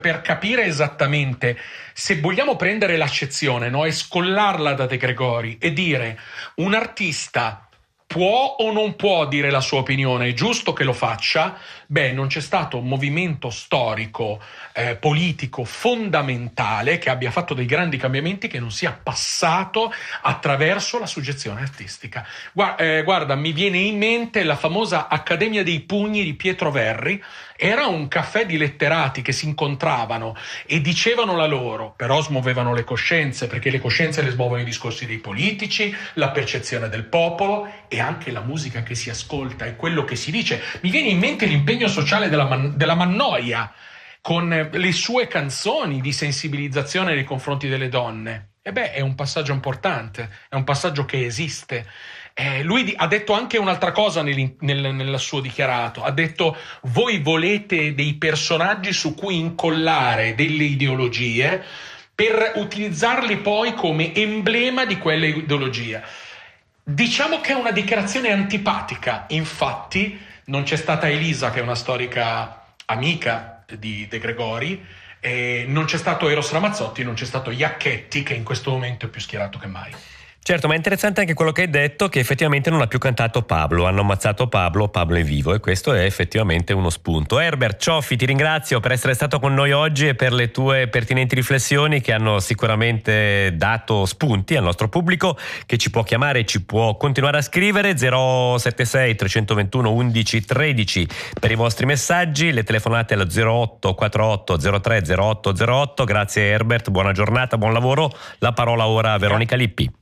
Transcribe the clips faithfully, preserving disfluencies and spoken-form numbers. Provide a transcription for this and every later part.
per capire esattamente, se vogliamo prendere l'accezione, no, e scollarla da De Gregori e dire un artista può o non può dire la sua opinione, è giusto che lo faccia, beh, non c'è stato un movimento storico, eh, politico fondamentale che abbia fatto dei grandi cambiamenti che non sia passato attraverso la suggezione artistica. Guarda, eh, guarda, mi viene in mente la famosa Accademia dei Pugni di Pietro Verri. Era un caffè di letterati che si incontravano e dicevano la loro, però smuovevano le coscienze, perché le coscienze le smuovono i discorsi dei politici, la percezione del popolo e anche la musica che si ascolta e quello che si dice. Mi viene in mente l'impegno sociale della, Man- della Mannoia, con le sue canzoni di sensibilizzazione nei confronti delle donne. E beh, è un passaggio importante, è un passaggio che esiste. Eh, lui di- ha detto anche un'altra cosa nel, nel, nel suo dichiarato, ha detto: voi volete dei personaggi su cui incollare delle ideologie per utilizzarli poi come emblema di quelle ideologie. Diciamo che è una dichiarazione antipatica, infatti non c'è stata Elisa, che è una storica amica di De Gregori, e non c'è stato Eros Ramazzotti, non c'è stato Iacchetti, che in questo momento è più schierato che mai. Certo, ma è interessante anche quello che hai detto, che effettivamente non ha più cantato Pablo, hanno ammazzato Pablo, Pablo è vivo, e questo è effettivamente uno spunto. Herbert Cioffi, ti ringrazio per essere stato con noi oggi e per le tue pertinenti riflessioni che hanno sicuramente dato spunti al nostro pubblico, che ci può chiamare e ci può continuare a scrivere. Zero sette sei tre due uno undici tredici per i vostri messaggi, le telefonate allo zero otto quattro otto zero tre zero otto zero otto. Grazie Herbert, buona giornata, buon lavoro. La parola ora a Veronica Lippi.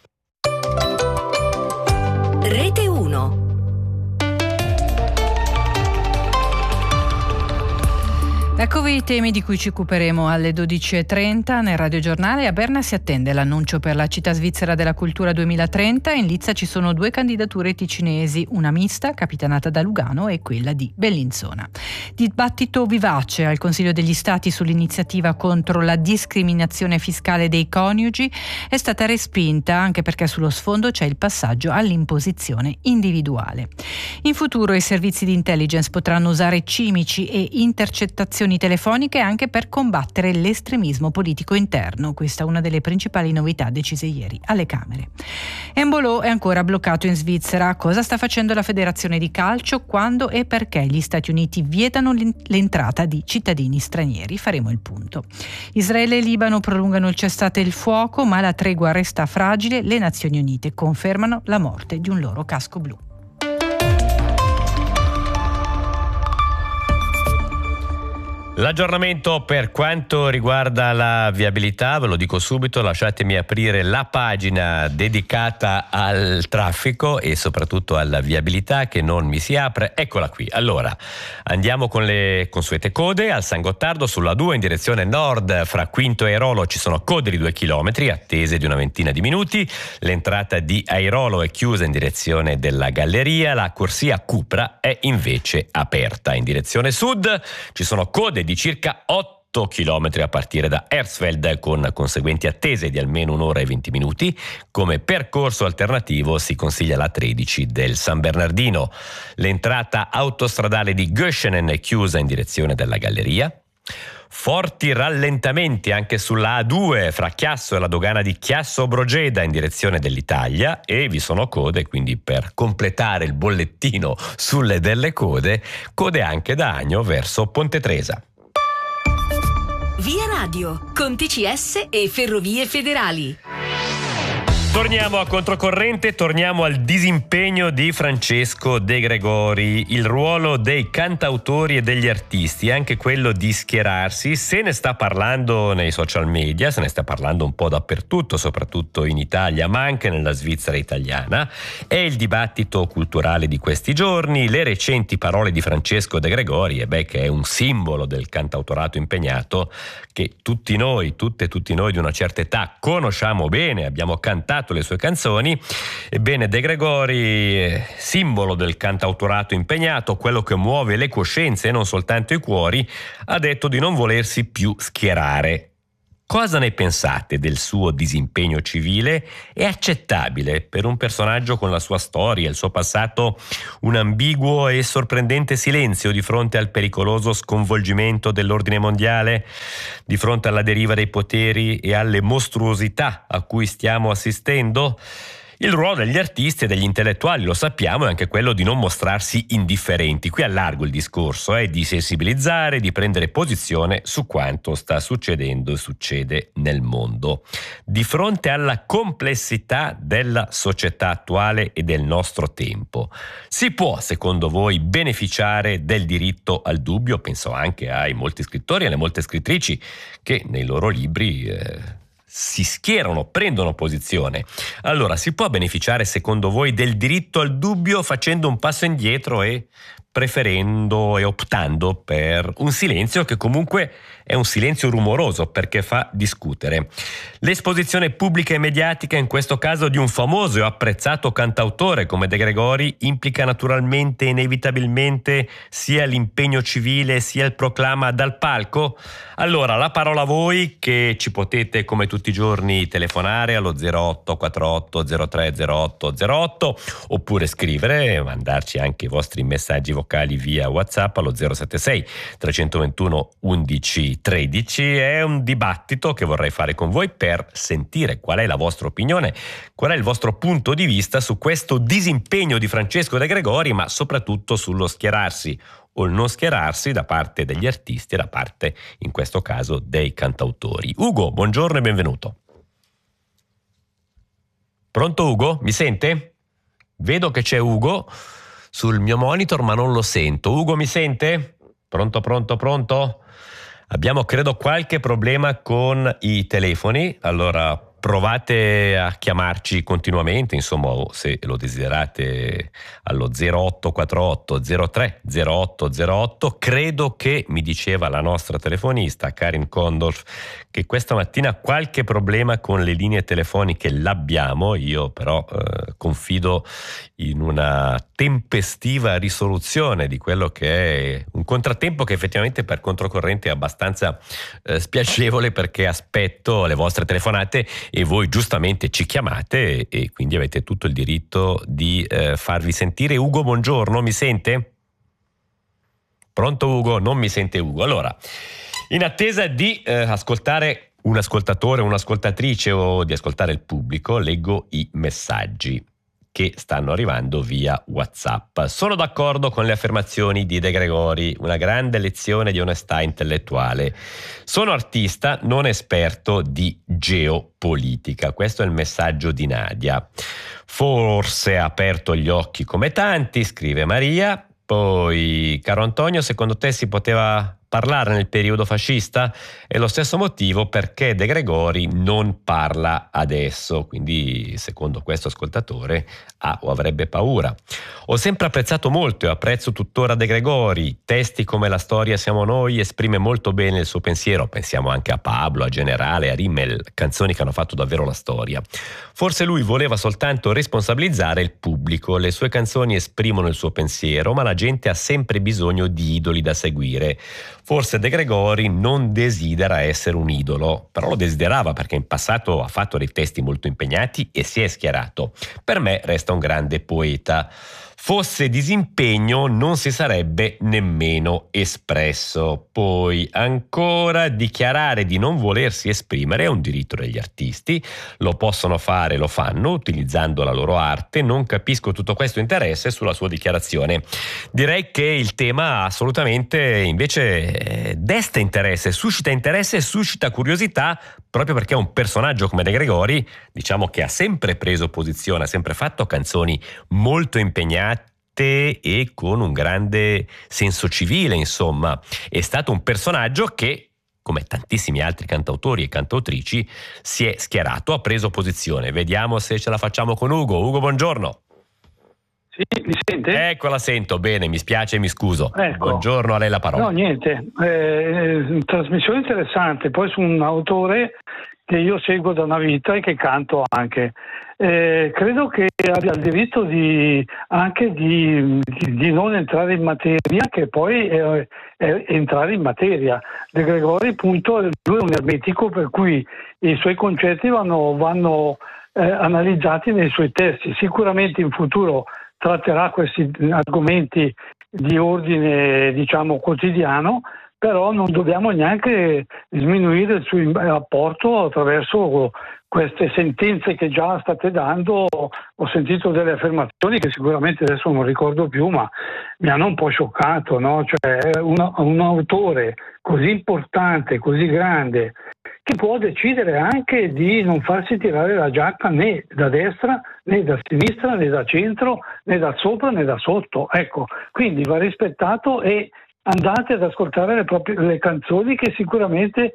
Rete uno. Eccovi i temi di cui ci occuperemo alle dodici e trenta nel radiogiornale. A Berna si attende l'annuncio per la città svizzera della cultura duemilatrenta. In lizza ci sono due candidature ticinesi, una mista capitanata da Lugano e quella di Bellinzona. Dibattito vivace al Consiglio degli Stati sull'iniziativa contro la discriminazione fiscale dei coniugi è stata respinta, anche perché sullo sfondo c'è il passaggio all'imposizione individuale. In futuro i servizi di intelligence potranno usare cimici e intercettazioni telefoniche anche per combattere l'estremismo politico interno. Questa è una delle principali novità decise ieri alle Camere. Embolo è ancora bloccato in Svizzera. Cosa sta facendo la Federazione di Calcio? Quando e perché gli Stati Uniti vietano l'entrata di cittadini stranieri? Faremo il punto. Israele e Libano prolungano il cessate il fuoco, ma la tregua resta fragile. Le Nazioni Unite confermano la morte di un loro casco blu. L'aggiornamento per quanto riguarda la viabilità, ve lo dico subito, lasciatemi aprire la pagina dedicata al traffico e soprattutto alla viabilità che non mi si apre. Eccola qui. Allora, andiamo con le consuete code. Al San Gottardo sulla due in direzione nord fra Quinto e Airolo ci sono code di due chilometri, attese di una ventina di minuti. L'entrata di Airolo è chiusa in direzione della Galleria, la corsia Cupra è invece aperta. In direzione sud ci sono code di circa otto chilometri a partire da Hersfeld, con conseguenti attese di almeno un'ora e venti minuti. Come percorso alternativo si consiglia la tredici del San Bernardino. L'entrata autostradale di Göschenen è chiusa in direzione della Galleria. Forti rallentamenti anche sulla A due fra Chiasso e la dogana di Chiasso-Brogeda in direzione dell'Italia, e vi sono code, quindi per completare il bollettino sulle delle code, code anche da Agno verso Ponte Tresa. Via Radio, con T C S e Ferrovie Federali. Torniamo a controcorrente, torniamo al disimpegno di Francesco De Gregori, il ruolo dei cantautori e degli artisti, anche quello di schierarsi. Se ne sta parlando nei social media, se ne sta parlando un po' dappertutto, soprattutto in Italia, ma anche nella Svizzera italiana. È il dibattito culturale di questi giorni, le recenti parole di Francesco De Gregori, e beh, che è un simbolo del cantautorato impegnato, che tutti noi, tutte e tutti noi di una certa età conosciamo bene, abbiamo cantato le sue canzoni. Ebbene, De Gregori, simbolo del cantautorato impegnato, quello che muove le coscienze e non soltanto i cuori, ha detto di non volersi più schierare. Cosa ne pensate del suo disimpegno civile? È accettabile per un personaggio con la sua storia, il suo passato, un ambiguo e sorprendente silenzio di fronte al pericoloso sconvolgimento dell'ordine mondiale, di fronte alla deriva dei poteri e alle mostruosità a cui stiamo assistendo? Il ruolo degli artisti e degli intellettuali, lo sappiamo, è anche quello di non mostrarsi indifferenti. Qui allargo il discorso, è eh, di sensibilizzare, di prendere posizione su quanto sta succedendo e succede nel mondo. Di fronte alla complessità della società attuale e del nostro tempo, si può, secondo voi, beneficiare del diritto al dubbio? Penso anche ai molti scrittori e alle molte scrittrici che nei loro libri Eh, si schierano, prendono posizione. Allora, si può beneficiare, secondo voi, del diritto al dubbio facendo un passo indietro e preferendo e optando per un silenzio che comunque è un silenzio rumoroso perché fa discutere? L'esposizione pubblica e mediatica, in questo caso di un famoso e apprezzato cantautore come De Gregori, implica naturalmente e inevitabilmente sia l'impegno civile sia il proclama dal palco? Allora, la parola a voi, che ci potete come tutti i giorni telefonare allo zero otto quattro otto zero tre zero otto zero otto oppure scrivere e mandarci anche i vostri messaggi vocali via WhatsApp allo zero sette sei tre due uno undici tredici. È un dibattito che vorrei fare con voi per sentire qual è la vostra opinione, qual è il vostro punto di vista su questo disimpegno di Francesco De Gregori, ma soprattutto sullo schierarsi o il non schierarsi da parte degli artisti e da parte, in questo caso, dei cantautori. Ugo, buongiorno e benvenuto. Pronto Ugo? Mi sente? Vedo che c'è Ugo sul mio monitor ma non lo sento. Ugo, mi sente? Pronto, pronto, pronto? Abbiamo credo qualche problema con i telefoni, allora provate a chiamarci continuamente, insomma, o se lo desiderate allo zero otto quattro otto zero tre zero otto zero otto. Credo che, mi diceva la nostra telefonista Karin Kondorf, che questa mattina qualche problema con le linee telefoniche l'abbiamo. Io però eh, confido in una tempestiva risoluzione di quello che è un contrattempo che effettivamente per controcorrente è abbastanza eh, spiacevole, perché aspetto le vostre telefonate e voi giustamente ci chiamate e, e quindi avete tutto il diritto di eh, farvi sentire. Ugo, buongiorno, mi sente? Pronto Ugo? Non mi sente Ugo. Allora, in attesa di eh, ascoltare un ascoltatore o un'ascoltatrice o di ascoltare il pubblico, leggo i messaggi che stanno arrivando via WhatsApp. Sono d'accordo con le affermazioni di De Gregori, una grande lezione di onestà intellettuale. Sono artista, non esperto di geopolitica. Questo è il messaggio di Nadia. Forse ha aperto gli occhi come tanti, scrive Maria. Poi, caro Antonio, secondo te si poteva parlare nel periodo fascista? È lo stesso motivo perché De Gregori non parla adesso, quindi secondo questo ascoltatore ha o avrebbe paura. Ho sempre apprezzato molto e apprezzo tuttora De Gregori, testi come La storia siamo noi, esprime molto bene il suo pensiero, pensiamo anche a Pablo, a Generale, a Rimmel, canzoni che hanno fatto davvero la storia. Forse lui voleva soltanto responsabilizzare il pubblico, le sue canzoni esprimono il suo pensiero, ma la gente ha sempre bisogno di idoli da seguire. Forse De Gregori non desidera essere un idolo, però lo desiderava perché in passato ha fatto dei testi molto impegnati e si è schierato. Per me resta un grande poeta. Fosse disimpegno non si sarebbe nemmeno espresso. Poi ancora, dichiarare di non volersi esprimere è un diritto degli artisti, lo possono fare, lo fanno utilizzando la loro arte. Non capisco tutto questo interesse sulla sua dichiarazione. Direi che il tema assolutamente invece desta interesse, suscita interesse e suscita curiosità, proprio perché è un personaggio come De Gregori, diciamo che ha sempre preso posizione, ha sempre fatto canzoni molto impegnate e con un grande senso civile, insomma. È stato un personaggio che, come tantissimi altri cantautori e cantautrici, si è schierato, ha preso posizione. Vediamo se ce la facciamo con Ugo. Ugo, buongiorno. Sì, mi sente? Ecco, la sento bene, mi spiace, mi scuso. Ecco. Buongiorno, a lei la parola. No, niente, eh, trasmissione interessante, poi su un autore che io seguo da una vita e che canto anche. Eh, credo che abbia il diritto di, anche di, di, di non entrare in materia, che poi è, è entrare in materia. De Gregori, appunto, lui è un ermetico, per cui i suoi concetti vanno, vanno eh, analizzati nei suoi testi. Sicuramente in futuro tratterà questi argomenti di ordine, diciamo, quotidiano, però non dobbiamo neanche sminuire il suo apporto attraverso queste sentenze che già state dando. Ho sentito delle affermazioni che sicuramente adesso non ricordo più, ma mi hanno un po' scioccato, no? Cioè una, un autore così importante, così grande, che può decidere anche di non farsi tirare la giacca né da destra, né da sinistra, né da centro, né da sopra, né da sotto. Ecco, quindi va rispettato, e andate ad ascoltare le proprie le canzoni, che sicuramente,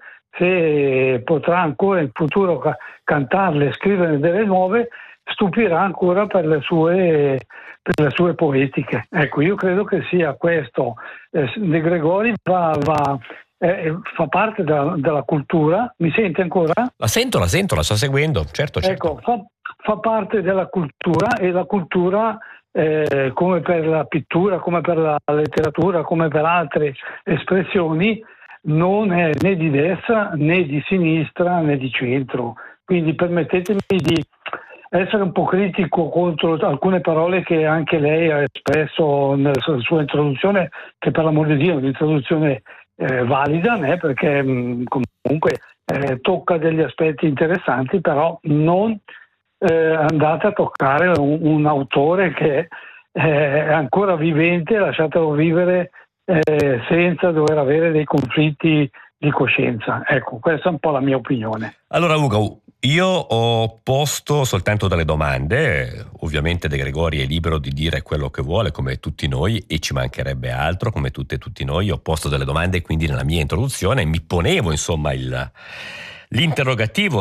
se potrà ancora in futuro ca- cantarle e scrivere delle nuove, stupirà ancora per le sue, per le sue poetiche. Ecco, io credo che sia questo. Eh, De Gregori va, va, eh, fa parte della, della cultura. Mi sente ancora? La sento, la sento, la sto seguendo, certo, certo. Ecco, fa, fa parte della cultura, e la cultura, eh, come per la pittura, come per la letteratura, come per altre espressioni, non è né di destra né di sinistra né di centro. Quindi permettetemi di essere un po' critico contro alcune parole che anche lei ha espresso nella sua introduzione, che per l'amor di Dio è un'introduzione eh, valida, né? Perché mh, comunque eh, tocca degli aspetti interessanti, però non eh, andate a toccare un, un autore che è ancora vivente, lasciatelo vivere eh, senza dover avere dei conflitti di coscienza. Ecco, questa è un po' la mia opinione. Allora Ugo, io ho posto soltanto delle domande, ovviamente De Gregori è libero di dire quello che vuole come tutti noi, e ci mancherebbe altro, come tutte e tutti noi. Ho posto delle domande, quindi nella mia introduzione mi ponevo insomma il, l'interrogativo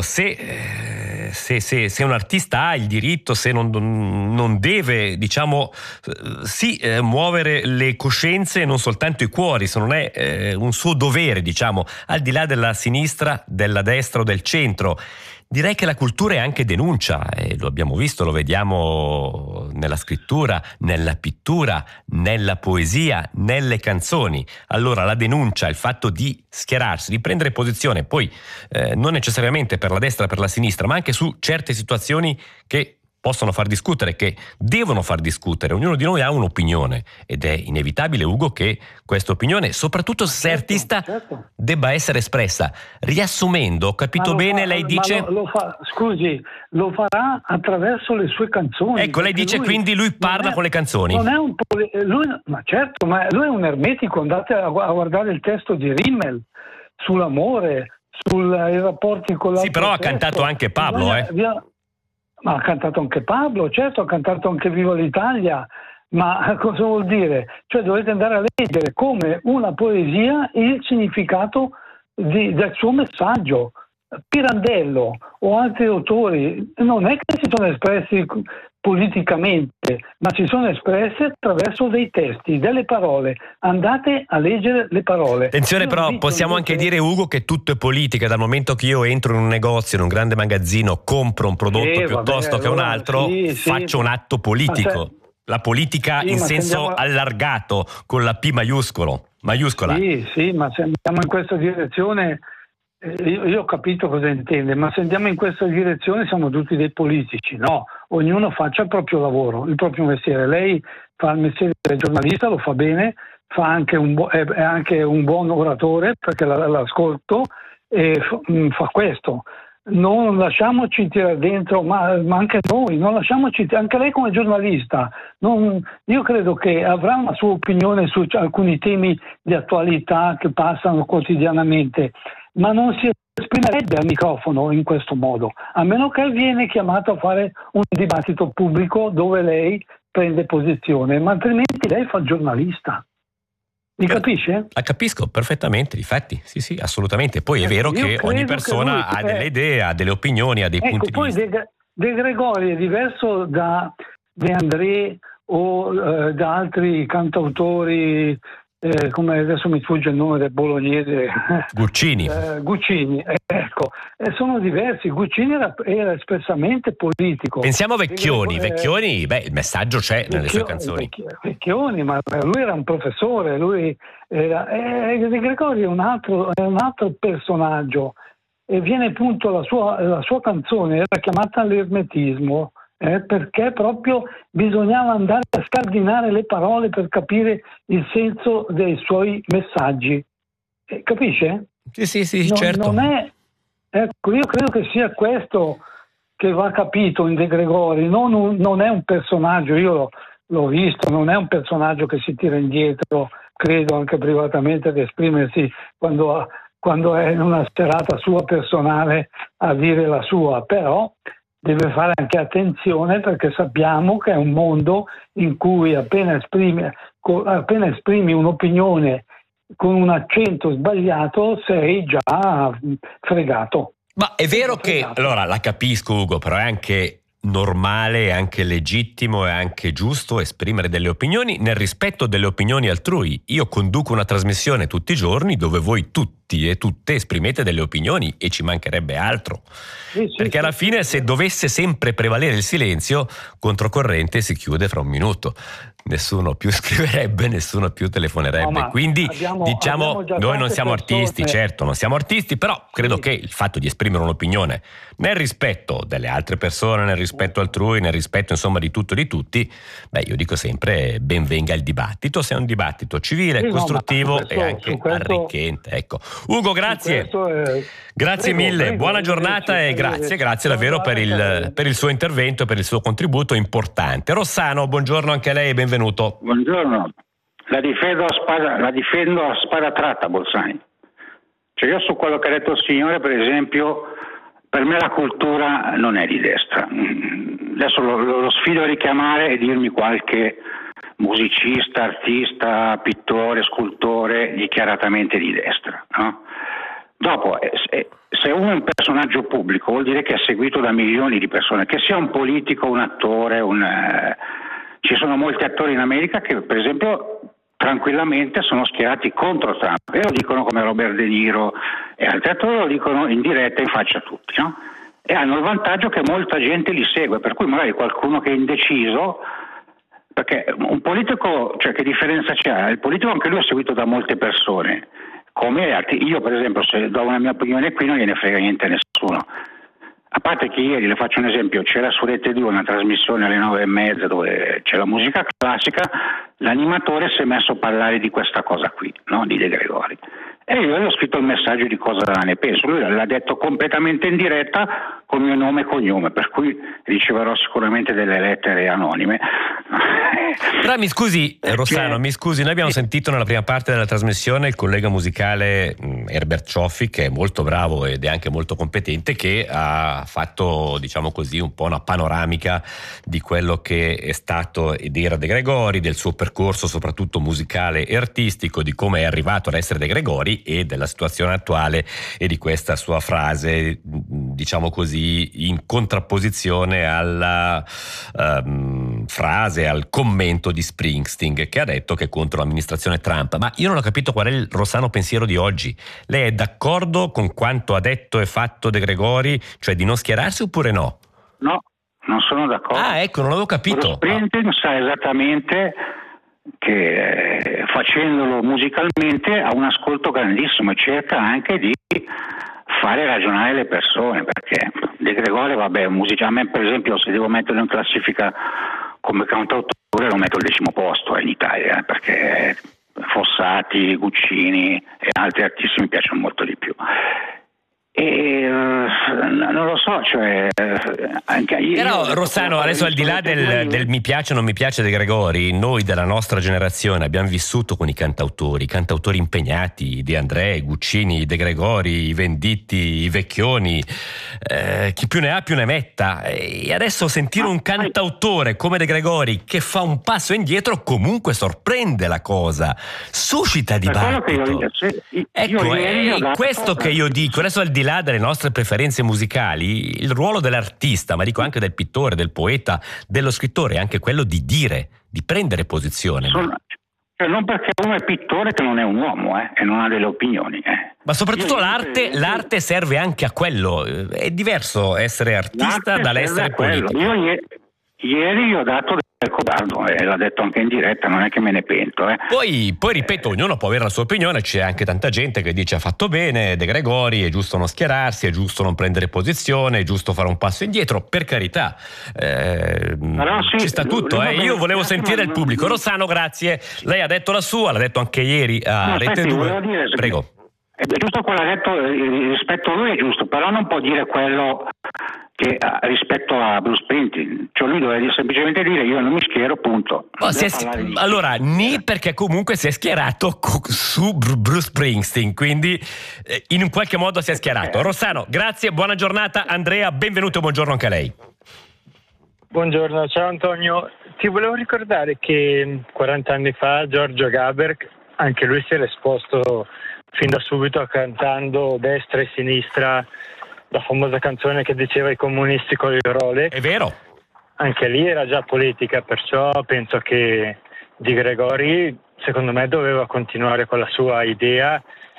se, se, se, se un artista ha il diritto, se non, non deve, diciamo, sì, eh, muovere le coscienze e non soltanto i cuori, se non è eh, un suo dovere, diciamo, al di là della sinistra, della destra o del centro. Direi che la cultura è anche denuncia, e lo abbiamo visto, lo vediamo nella scrittura, nella pittura, nella poesia, nelle canzoni. Allora la denuncia, il fatto di schierarsi, di prendere posizione, poi eh, non necessariamente per la destra, per la sinistra, ma anche su certe situazioni che possono far discutere, che devono far discutere. Ognuno di noi ha un'opinione, ed è inevitabile, Ugo, che questa opinione, soprattutto se sei artista, certo, debba essere espressa. Riassumendo, ho capito bene, fa, lei dice... Lo, lo fa, scusi, lo farà attraverso le sue canzoni. Ecco, lei dice lui, quindi lui parla è, con le canzoni. Non è un lui, ma certo, ma lui è un ermetico. Andate a, a guardare il testo di Rimmel sull'amore, sui rapporti con l'altro. Sì, però ha cantato anche Pablo, via, eh. Via, Ma ha cantato anche Pablo, certo, ha cantato anche Viva l'Italia, ma cosa vuol dire? Cioè dovete andare a leggere come una poesia il significato di, del suo messaggio. Pirandello o altri autori non è che si sono espressi politicamente, ma si sono espressi attraverso dei testi, delle parole. Andate a leggere le parole. Attenzione, però possiamo anche dire, Ugo, che tutto è politica. Dal momento che io entro in un negozio, in un grande magazzino, compro un prodotto eh, piuttosto vabbè, che un allora, altro, sì, faccio sì. un atto politico. Se... La politica sì, in senso andiamo... allargato, con la P maiuscolo, maiuscola. Sì, sì, ma se andiamo in questa direzione... Io, io ho capito cosa intende, ma se andiamo in questa direzione siamo tutti dei politici. No, ognuno faccia il proprio lavoro, il proprio mestiere. Lei fa il mestiere del giornalista, lo fa bene, fa anche un bu- è anche un buon oratore, perché la, l'ascolto, e f- fa questo. Non lasciamoci tirare dentro, ma, ma anche noi, non lasciamoci, anche lei come giornalista. Non, io credo che avrà una sua opinione su alcuni temi di attualità che passano quotidianamente, ma non si esprimerebbe al microfono in questo modo, a meno che viene chiamato a fare un dibattito pubblico dove lei prende posizione, ma altrimenti lei fa il giornalista. Mi capisce? La capisco perfettamente, difatti, sì sì, assolutamente. Poi è vero che ogni persona ha delle idee, ha delle opinioni, ha dei ecco, punti di poi vista. De, De Gregori è diverso da De André o eh, da altri cantautori eh, come adesso mi sfugge il nome del bolognese, Guccini. eh, Guccini, eh, ecco, eh, sono diversi. Guccini era, era espressamente politico. Pensiamo a Vecchioni, Eh, Vecchioni, beh, il messaggio c'è nelle Vecchio- sue canzoni. Vecchi- Vecchioni, ma lui era un professore, lui era, eh, De Gregori è un altro, è un altro personaggio, e viene appunto la sua, la sua canzone era chiamata l'ermetismo, eh, perché proprio bisognava andare a scardinare le parole per capire il senso dei suoi messaggi. Eh, capisce? Sì, sì, sì, Non- certo. non è, ecco, io credo che sia questo che va capito in De Gregori, non, un- non è un personaggio, io l'ho, l'ho visto, non è un personaggio che si tira indietro, credo anche privatamente, ad esprimersi quando, ha- quando è in una serata sua personale a dire la sua, però deve fare anche attenzione, perché sappiamo che è un mondo in cui appena esprimi, co- appena esprimi un'opinione con un accento sbagliato sei già fregato. Ma è vero che, Fregato. allora la capisco Ugo, però è anche normale, è anche legittimo, è anche giusto esprimere delle opinioni nel rispetto delle opinioni altrui. Io conduco una trasmissione tutti i giorni dove voi tutti e tutte esprimete delle opinioni, e ci mancherebbe altro. Sì, sì, Perché alla sì, fine, sì. se dovesse sempre prevalere il silenzio, Controcorrente si chiude fra un minuto. Nessuno più scriverebbe, nessuno più telefonerebbe. No, ma Quindi abbiamo- diciamo, abbiamo già noi non tante siamo persone- artisti, certo, non siamo artisti, però credo Sì. che il fatto di esprimere un'opinione nel rispetto delle altre persone, nel rispetto altrui, nel rispetto insomma di tutto e di tutti, beh, io dico sempre ben venga il dibattito, se è un dibattito civile, Sì, no, costruttivo ma su questo- e anche su questo- arricchente. Ecco. Ugo, grazie. Questo è- Grazie Prego, mille, prego, buona giornata e arrivederci, grazie, arrivederci. grazie davvero per il, Guarda, per il suo intervento e per il suo contributo importante. Rossano, buongiorno anche a lei e benvenuto. Buongiorno, la difendo a spada, la difendo a spada tratta, Bolzani. Cioè io su quello che ha detto il signore, per esempio, per me la cultura non è di destra. Adesso lo, lo, lo sfido a richiamare e dirmi qualche musicista, artista, pittore, scultore dichiaratamente di destra, no? Dopo, se uno è un personaggio pubblico vuol dire che è seguito da milioni di persone, che sia un politico, un attore, un, eh, ci sono molti attori in America che per esempio tranquillamente sono schierati contro Trump e lo dicono, come Robert De Niro e altri attori lo dicono in diretta in faccia a tutti, no? E hanno il vantaggio che molta gente li segue, per cui magari qualcuno che è indeciso, perché un politico, cioè che differenza c'è? Il politico anche lui è seguito da molte persone, come altri. Io per esempio, se do una mia opinione qui non gliene frega niente a nessuno, a parte che ieri, le faccio un esempio, c'era su Rete due una trasmissione alle nove e mezza dove c'è la musica classica, l'animatore si è messo a parlare di questa cosa qui, no? Di De Gregori, e io gli ho scritto il messaggio di cosa ne penso. Lui l'ha detto completamente in diretta con mio nome e cognome, per cui riceverò sicuramente delle lettere anonime. Però mi scusi, Perché- Rossano, mi scusi, noi abbiamo Sì. sentito nella prima parte della trasmissione il collega musicale mh, Herbert Cioffi, che è molto bravo ed è anche molto competente, che ha fatto, diciamo così, un po' una panoramica di quello che è stato ed era De Gregori, del suo percorso soprattutto musicale e artistico, di come è arrivato ad essere De Gregori e della situazione attuale e di questa sua frase, diciamo così, in contrapposizione alla um, frase, al commento di Springsteen, che ha detto che è contro l'amministrazione Trump. Ma io non ho capito qual è il Rossano pensiero di oggi. Lei è d'accordo con quanto ha detto e fatto De Gregori, cioè di non schierarsi, oppure no? No, non sono d'accordo. Ah, ecco, non l'avevo capito. Lo Springsteen sa esattamente che eh, facendolo musicalmente ha un ascolto grandissimo e cerca anche di fare ragionare le persone, perché De Gregori, vabbè, musica, a me per esempio se devo metterlo in classifica come cantautore lo metto al decimo posto in Italia, eh, perché Fossati, Guccini e altri artisti mi piacciono molto di più. E uh, non lo so, cioè anche io, Però io Rossano, adesso al di là del, del mi piace o non mi piace De Gregori, noi della nostra generazione abbiamo vissuto con i cantautori, i cantautori impegnati, De André, Guccini, De Gregori, i Venditti, i Vecchioni, eh, chi più ne ha più ne metta, e adesso sentire un cantautore come De Gregori che fa un passo indietro comunque sorprende la cosa, suscita dibattito. Io, se, io Ecco, è dato, questo che io dico, adesso al di là delle nostre preferenze musicali, il ruolo dell'artista, ma dico anche del pittore, del poeta, dello scrittore, è anche quello di dire, di prendere posizione. Sono, Cioè, non perché uno è pittore che non è un uomo eh, e non ha delle opinioni. Eh. Ma soprattutto Io l'arte, dico- l'arte serve anche a quello. È diverso essere artista L'arte dall'essere serve a quello. politico. Io ieri, ieri gli ho dato del codardo e l'ha detto anche in diretta, non è che me ne pento. Eh. Poi, poi ripeto, ognuno può avere la sua opinione, c'è anche tanta gente che dice ha fatto bene De Gregori, è giusto non schierarsi, è giusto non prendere posizione, è giusto fare un passo indietro, per carità. Eh, Però sì, ci sta tutto, lui- eh. lui- Io volevo lui- sentire il lui- pubblico. lui- Rossano, grazie. Lei ha detto la sua, l'ha detto anche ieri a No, Rete aspetti, volevo due. dire, se- Prego. È giusto quello che ha detto, eh, rispetto a lui è giusto, però non può dire quello che eh, rispetto a Bruce Springsteen, cioè lui doveva semplicemente dire io non mi schiero, punto. Oh, si è- Deve parlare di- allora, ni perché comunque si è schierato co- su Br- Bruce Springsteen, quindi eh, in un qualche modo si è schierato. Rossano, grazie, buona giornata. Andrea, benvenuto e buongiorno anche a lei. Buongiorno, ciao Antonio. Ti volevo ricordare che quaranta anni fa Giorgio Gaber, anche lui si era esposto fin da subito cantando destra e sinistra, la famosa canzone che diceva i comunisti con il Rolex. È vero. Anche lì era già politica, perciò penso che Di Gregori, secondo me, doveva continuare con la sua idea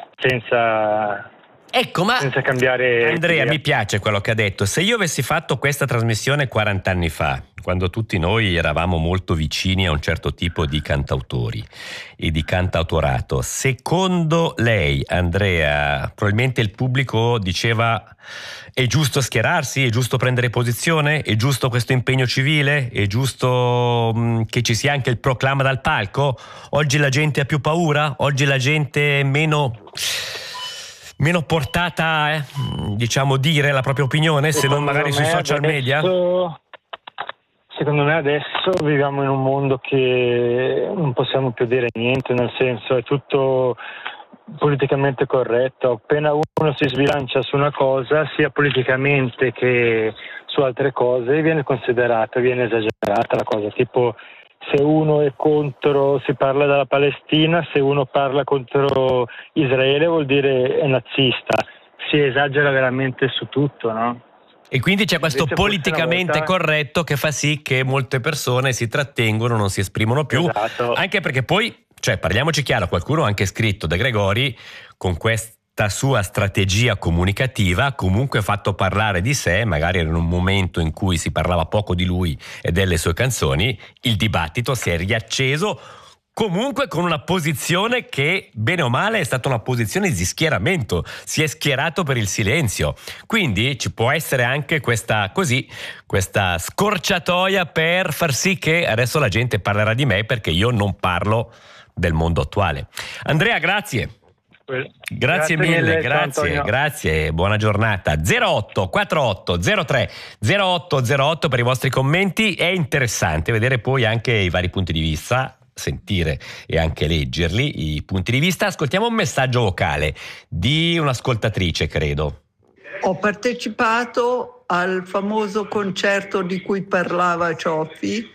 senza... Ecco, ma senza cambiare Andrea, idea. mi piace quello che ha detto. Se io avessi fatto questa trasmissione quaranta anni fa, quando tutti noi eravamo molto vicini a un certo tipo di cantautori e di cantautorato, secondo lei, Andrea, probabilmente il pubblico diceva è giusto schierarsi, è giusto prendere posizione, è giusto questo impegno civile, è giusto mh, che ci sia anche il proclama dal palco? Oggi la gente ha più paura? Oggi la gente è meno... meno portata a, eh, diciamo, dire la propria opinione, se non Secondo magari sui me social media? adesso- Secondo me adesso viviamo in un mondo che non possiamo più dire niente, nel senso è tutto politicamente corretto. Appena uno si sbilancia su una cosa, sia politicamente che su altre cose, viene considerata, viene esagerata la cosa. Tipo, se uno è contro, si parla della Palestina, se uno parla contro Israele vuol dire è nazista. Si esagera veramente su tutto, no? E quindi c'è questo Invece forse politicamente una volta- corretto che fa sì che molte persone si trattengono, non si esprimono più, Esatto. anche perché poi, cioè, parliamoci chiaro, qualcuno ha anche scritto De Gregori con questa sua strategia comunicativa ha comunque fatto parlare di sé, magari in un momento in cui si parlava poco di lui e delle sue canzoni, il dibattito si è riacceso comunque con una posizione che, bene o male, è stata una posizione di schieramento, si è schierato per il silenzio. Quindi ci può essere anche questa, così, questa scorciatoia per far sì che adesso la gente parlerà di me perché io non parlo del mondo attuale. Andrea, grazie. Grazie, Grazie mille, mille, ciao, grazie, Antonio. grazie, buona giornata. zero otto quarantotto zero tre zero otto zero otto per i vostri commenti. È interessante vedere poi anche i vari punti di vista, sentire e anche leggerli i punti di vista. Ascoltiamo un messaggio vocale di un'ascoltatrice, credo. Ho partecipato al famoso concerto di cui parlava Cioffi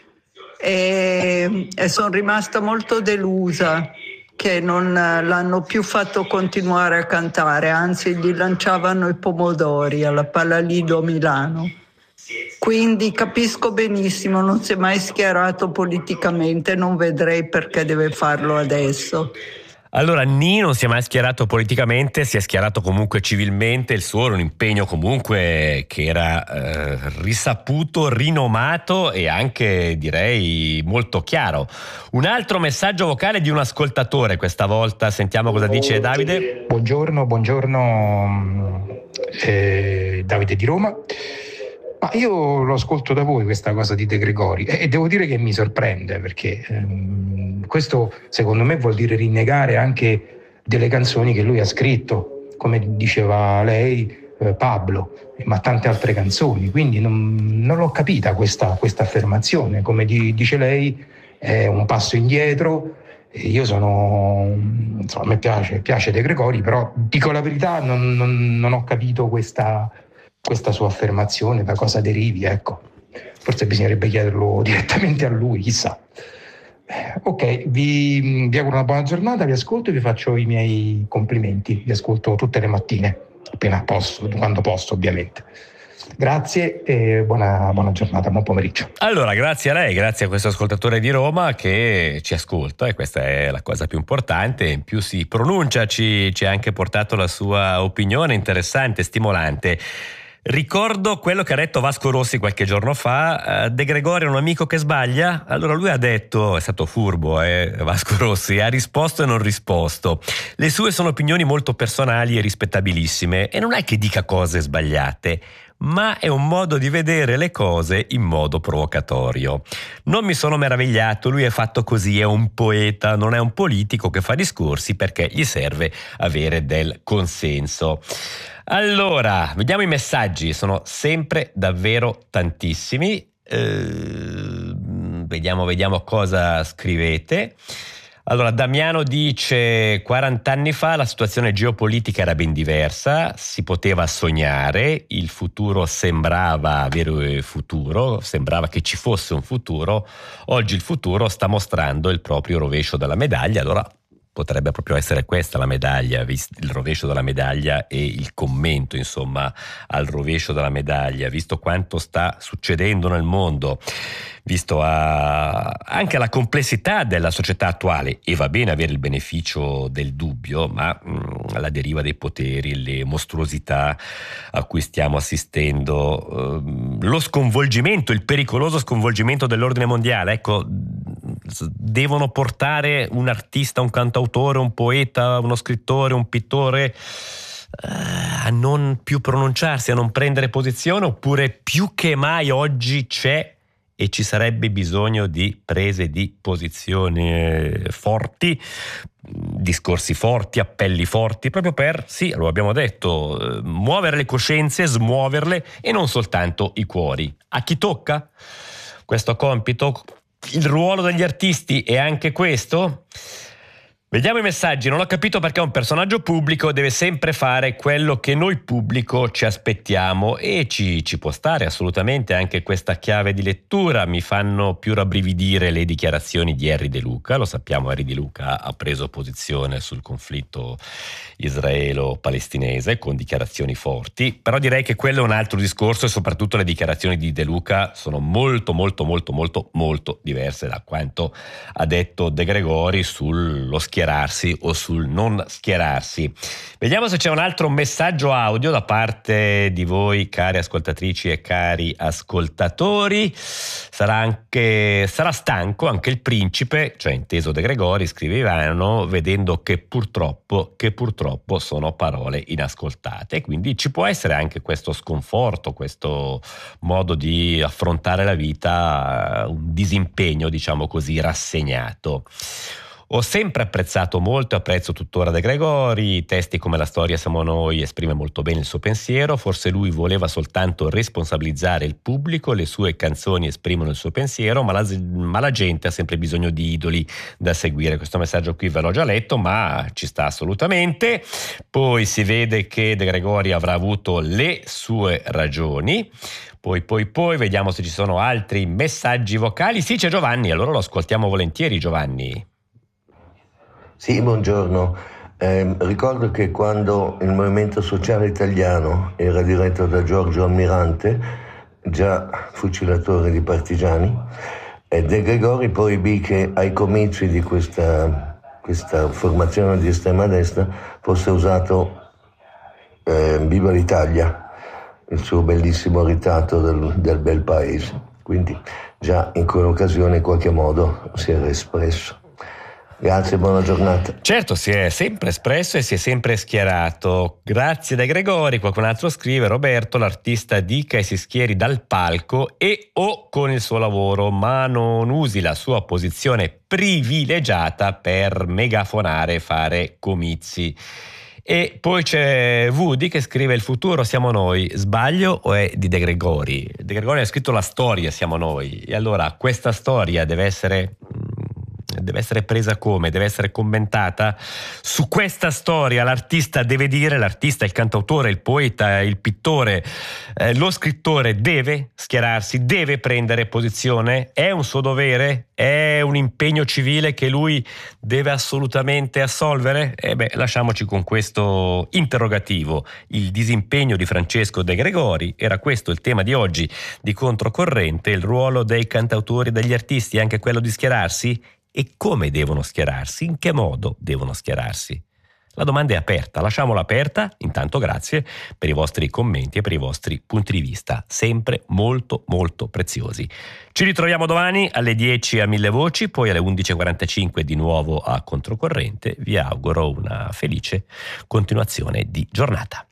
e, e sono rimasta molto delusa che non l'hanno più fatto continuare a cantare, anzi gli lanciavano i pomodori alla Palalido Milano. Quindi capisco benissimo, non si è mai schierato politicamente, non vedrei perché deve farlo adesso. Allora, Ni non si è mai schierato politicamente, si è schierato comunque civilmente, il suo era un impegno comunque che era eh, risaputo, rinomato e anche, direi, molto chiaro. Un altro messaggio vocale di un ascoltatore questa volta, sentiamo cosa dice Davide. Buongiorno, buongiorno eh, Davide di Roma. Ma io lo ascolto da voi questa cosa di De Gregori e, e devo dire che mi sorprende perché ehm, questo secondo me vuol dire rinnegare anche delle canzoni che lui ha scritto, come diceva lei, eh, Pablo, ma tante altre canzoni, quindi non, non l'ho capita questa, questa affermazione, come di, dice lei è un passo indietro. Io sono, insomma, a me piace, piace De Gregori, però dico la verità, non, non, non ho capito questa questa sua affermazione, da cosa derivi, ecco. Forse bisognerebbe chiederlo direttamente a lui, chissà. Ok, vi, vi auguro una buona giornata, vi ascolto e vi faccio i miei complimenti, vi ascolto tutte le mattine, appena posso, quando posso ovviamente. Grazie e buona, buona giornata, buon pomeriggio. Allora, grazie a lei, grazie a questo ascoltatore di Roma che ci ascolta, e questa è la cosa più importante. In più si pronuncia, ci, ci ha anche portato la sua opinione interessante, stimolante. Ricordo quello che ha detto Vasco Rossi qualche giorno fa: De Gregori è un amico che sbaglia. Allora lui ha detto, è stato furbo, eh, Vasco Rossi, ha risposto e non risposto. Le sue sono opinioni molto personali e rispettabilissime, e non è che dica cose sbagliate, ma è un modo di vedere le cose in modo provocatorio. Non mi sono meravigliato, lui è fatto così, è un poeta, non è un politico che fa discorsi perché gli serve avere del consenso. Allora, vediamo i messaggi, sono sempre davvero tantissimi. Eh, vediamo, vediamo cosa scrivete. Allora, Damiano dice: quaranta anni fa la situazione geopolitica era ben diversa, si poteva sognare, il futuro sembrava avere futuro, sembrava che ci fosse un futuro. Oggi il futuro sta mostrando il proprio rovescio della medaglia. Allora potrebbe proprio essere questa la medaglia, il rovescio della medaglia e il commento, insomma, al rovescio della medaglia, visto quanto sta succedendo nel mondo, visto a, anche la complessità della società attuale. E va bene avere il beneficio del dubbio, ma mh, la deriva dei poteri, le mostruosità a cui stiamo assistendo, uh, lo sconvolgimento, il pericoloso sconvolgimento dell'ordine mondiale, ecco, devono portare un artista, un cantautore, un poeta, uno scrittore, un pittore a non più pronunciarsi, a non prendere posizione, oppure più che mai oggi c'è e ci sarebbe bisogno di prese di posizione forti, discorsi forti, appelli forti, proprio per, sì, lo abbiamo detto, muovere le coscienze, smuoverle, e non soltanto i cuori. A chi tocca questo compito? Il ruolo degli artisti è anche questo? Vediamo i messaggi. Non ho capito perché un personaggio pubblico deve sempre fare quello che noi pubblico ci aspettiamo, e ci, ci può stare assolutamente anche questa chiave di lettura. Mi fanno più rabbrividire le dichiarazioni di Henry De Luca. Lo sappiamo, Henry De Luca ha preso posizione sul conflitto israelo-palestinese con dichiarazioni forti, però direi che quello è un altro discorso, e soprattutto le dichiarazioni di De Luca sono molto molto molto molto molto diverse da quanto ha detto De Gregori sullo schieramento o sul non schierarsi. Vediamo se c'è un altro messaggio audio da parte di voi, cari ascoltatrici e cari ascoltatori. Sarà anche sarà stanco anche il principe, cioè inteso De Gregori, scrive Ivano, vedendo che purtroppo che purtroppo sono parole inascoltate, e quindi ci può essere anche questo sconforto, questo modo di affrontare la vita, un disimpegno, diciamo così, rassegnato. Ho sempre apprezzato molto e apprezzo tuttora De Gregori, testi come La storia siamo noi esprime molto bene il suo pensiero, forse lui voleva soltanto responsabilizzare il pubblico, le sue canzoni esprimono il suo pensiero, ma la, ma la gente ha sempre bisogno di idoli da seguire. Questo messaggio qui ve l'ho già letto, ma ci sta assolutamente. Poi si vede che De Gregori avrà avuto le sue ragioni. Poi, poi, poi, vediamo se ci sono altri messaggi vocali. Sì, c'è Giovanni, allora lo ascoltiamo volentieri, Giovanni. Sì, buongiorno. Eh, ricordo che quando il Movimento Sociale Italiano era diretto da Giorgio Almirante, già fucilatore di partigiani, e De Gregori proibì che ai comizi di questa, questa formazione di estrema destra fosse usato eh, Viva l'Italia, il suo bellissimo ritratto del, del bel paese. Quindi già in quell'occasione in qualche modo si era espresso. Grazie, buona giornata. Certo, si è sempre espresso e si è sempre schierato. Grazie De Gregori. Qualcun altro scrive: Roberto, l'artista dica e si schieri dal palco e o con il suo lavoro, ma non usi la sua posizione privilegiata per megafonare e fare comizi. E poi c'è Woody che scrive: il futuro siamo noi. Sbaglio o è di De Gregori? De Gregori ha scritto la storia siamo noi, e allora questa storia deve essere deve essere presa come? Deve essere commentata? Su questa storia l'artista deve dire, l'artista, il cantautore, il poeta, il pittore, eh, lo scrittore deve schierarsi, deve prendere posizione? È un suo dovere? È un impegno civile che lui deve assolutamente assolvere? E beh, lasciamoci con questo interrogativo. Il disimpegno di Francesco De Gregori, era questo il tema di oggi di Controcorrente, il ruolo dei cantautori e degli artisti, anche quello di schierarsi? E come devono schierarsi? In che modo devono schierarsi? La domanda è aperta, lasciamola aperta. Intanto grazie per i vostri commenti e per i vostri punti di vista, sempre molto molto preziosi. Ci ritroviamo domani alle dieci a Mille Voci, poi alle undici e quarantacinque di nuovo a Controcorrente. Vi auguro una felice continuazione di giornata.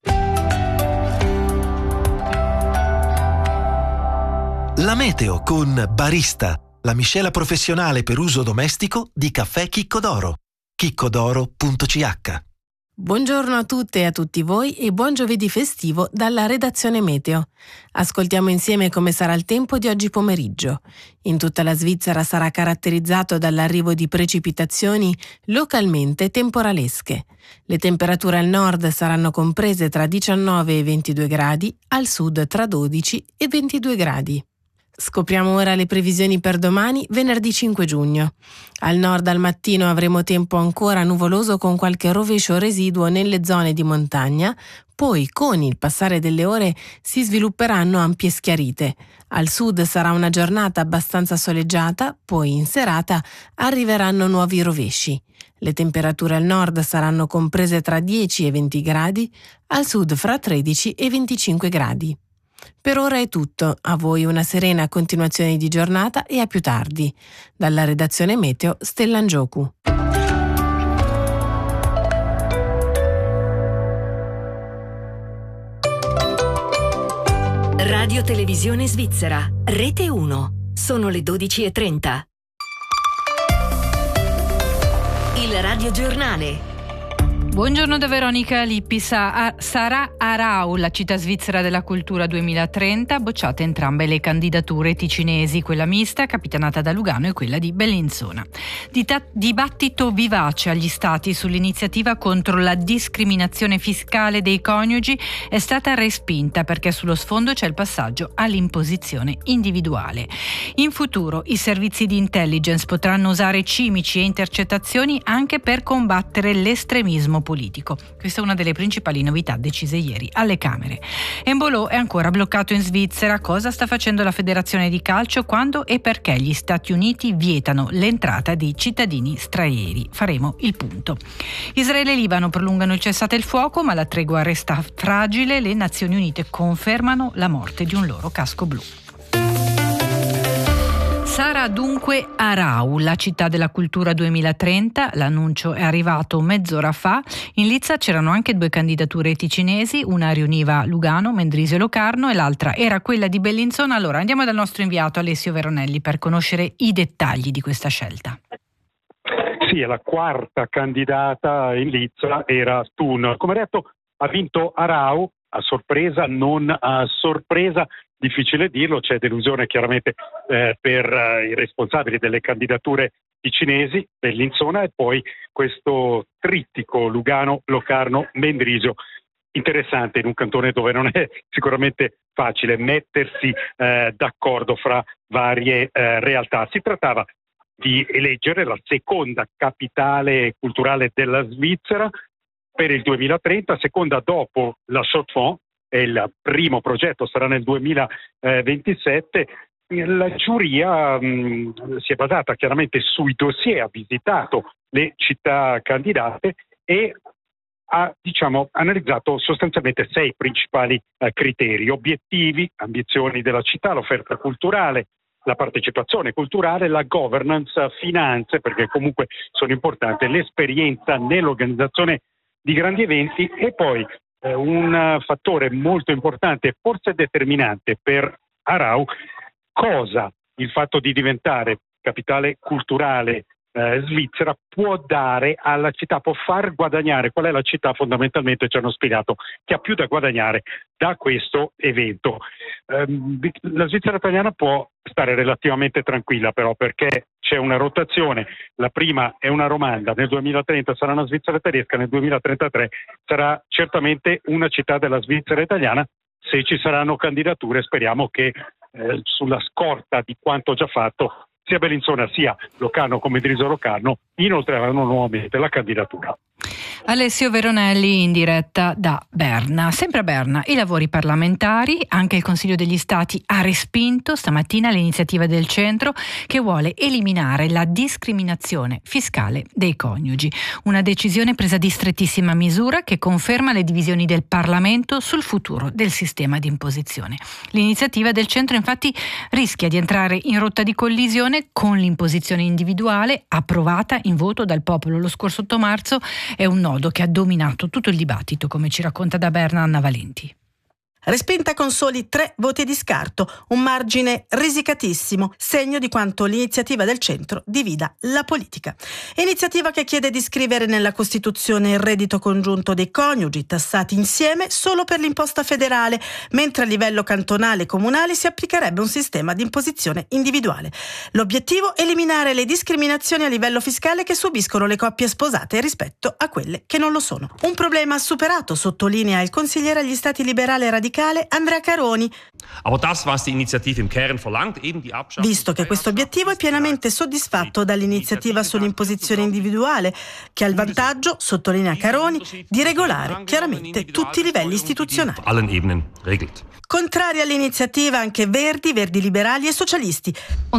La meteo con Barista, la miscela professionale per uso domestico di caffè Chicco d'Oro. chiccodoro punto c h. Buongiorno a tutte e a tutti voi e buon giovedì festivo dalla redazione Meteo. Ascoltiamo insieme come sarà il tempo di oggi pomeriggio. In tutta la Svizzera sarà caratterizzato dall'arrivo di precipitazioni localmente temporalesche. Le temperature al nord saranno comprese tra diciannove e ventidue gradi, al sud tra dodici e ventidue gradi. Scopriamo ora le previsioni per domani, venerdì cinque giugno. Al nord al mattino avremo tempo ancora nuvoloso con qualche rovescio residuo nelle zone di montagna, poi con il passare delle ore si svilupperanno ampie schiarite. Al sud sarà una giornata abbastanza soleggiata, poi in serata arriveranno nuovi rovesci. Le temperature al nord saranno comprese tra dieci e venti gradi, al sud fra tredici e venticinque gradi. Per ora è tutto, a voi una serena continuazione di giornata e a più tardi. Dalla redazione Meteo, Stella Ngioku. Radio Televisione Svizzera, Rete uno. Sono le dodici e trenta. Il radiogiornale. Buongiorno da Veronica Lippi. Sa- sarà Aarau la città svizzera della cultura duemilatrenta, bocciate entrambe le candidature ticinesi, quella mista capitanata da Lugano e quella di Bellinzona. Dita- dibattito vivace agli stati sull'iniziativa contro la discriminazione fiscale dei coniugi è stata respinta perché sullo sfondo c'è il passaggio all'imposizione individuale. In futuro i servizi di intelligence potranno usare cimici e intercettazioni anche per combattere l'estremismo politico. Questa è una delle principali novità decise ieri alle Camere. Embolo è ancora bloccato in Svizzera. Cosa sta facendo la Federazione di Calcio? Quando e perché gli Stati Uniti vietano l'entrata di cittadini stranieri? Faremo il punto. Israele e Libano prolungano il cessate il fuoco, ma la tregua resta fragile. Le Nazioni Unite confermano la morte di un loro casco blu. Sarà dunque Aarau, la città della cultura duemilatrenta. L'annuncio è arrivato mezz'ora fa. In lizza c'erano anche due candidature ticinesi, una riuniva Lugano, Mendrisio e Locarno e l'altra era quella di Bellinzona. Allora andiamo dal nostro inviato Alessio Veronelli per conoscere i dettagli di questa scelta. Sì, è la quarta candidata in lizza, era Thun. Come detto, ha vinto Aarau, a sorpresa, non a sorpresa. Difficile dirlo, c'è delusione chiaramente eh, per eh, i responsabili delle candidature ticinesi, Bellinzona e poi questo trittico Lugano, Locarno, Mendrisio. Interessante in un cantone dove non è sicuramente facile mettersi eh, d'accordo fra varie eh, realtà. Si trattava di eleggere la seconda capitale culturale della Svizzera per il duemilatrenta, seconda dopo la Chaux-de-Fonds. È il primo progetto, sarà nel duemilaventisette. La giuria mh, si è basata chiaramente sui dossier, ha visitato le città candidate e ha diciamo, analizzato sostanzialmente sei principali eh, criteri: obiettivi, ambizioni della città, l'offerta culturale, la partecipazione culturale, la governance, finanze, perché comunque sono importanti, l'esperienza nell'organizzazione di grandi eventi e poi un fattore molto importante e forse determinante per Aarau, cosa il fatto di diventare capitale culturale eh, svizzera può dare alla città, può far guadagnare. Qual è la città? Fondamentalmente ci hanno spiegato che ha più da guadagnare da questo evento. Um, la Svizzera italiana può stare relativamente tranquilla però, perché c'è una rotazione. La prima è una romanda, nel duemilatrenta sarà una Svizzera tedesca, nel duemilatrentatré sarà certamente una città della Svizzera italiana. Se ci saranno candidature, speriamo che eh, sulla scorta di quanto già fatto sia Bellinzona sia Locarno come Driso Locarno inoltreranno nuovamente la candidatura. Alessio Veronelli in diretta da Berna. Sempre a Berna i lavori parlamentari, anche il Consiglio degli Stati ha respinto stamattina l'iniziativa del centro che vuole eliminare la discriminazione fiscale dei coniugi. Una decisione presa di strettissima misura che conferma le divisioni del Parlamento sul futuro del sistema di imposizione. L'iniziativa del centro infatti rischia di entrare in rotta di collisione con l'imposizione individuale approvata in voto dal popolo lo scorso otto marzo. È un nodo che ha dominato tutto il dibattito, come ci racconta da Berna Anna Valenti. Respinta con soli tre voti di scarto, un margine risicatissimo, segno di quanto l'iniziativa del centro divida la politica. Iniziativa che chiede di scrivere nella Costituzione il reddito congiunto dei coniugi tassati insieme solo per l'imposta federale, mentre a livello cantonale e comunale si applicherebbe un sistema di imposizione individuale. L'obiettivo è eliminare le discriminazioni a livello fiscale che subiscono le coppie sposate rispetto a quelle che non lo sono. Un problema superato, sottolinea il consigliere agli Stati liberale radicale Andrea Caroni. Visto che questo obiettivo è pienamente soddisfatto dall'iniziativa sull'imposizione individuale, che ha il vantaggio, sottolinea Caroni, di regolare chiaramente tutti i livelli istituzionali. Contrari all'iniziativa anche Verdi, Verdi Liberali e Socialisti.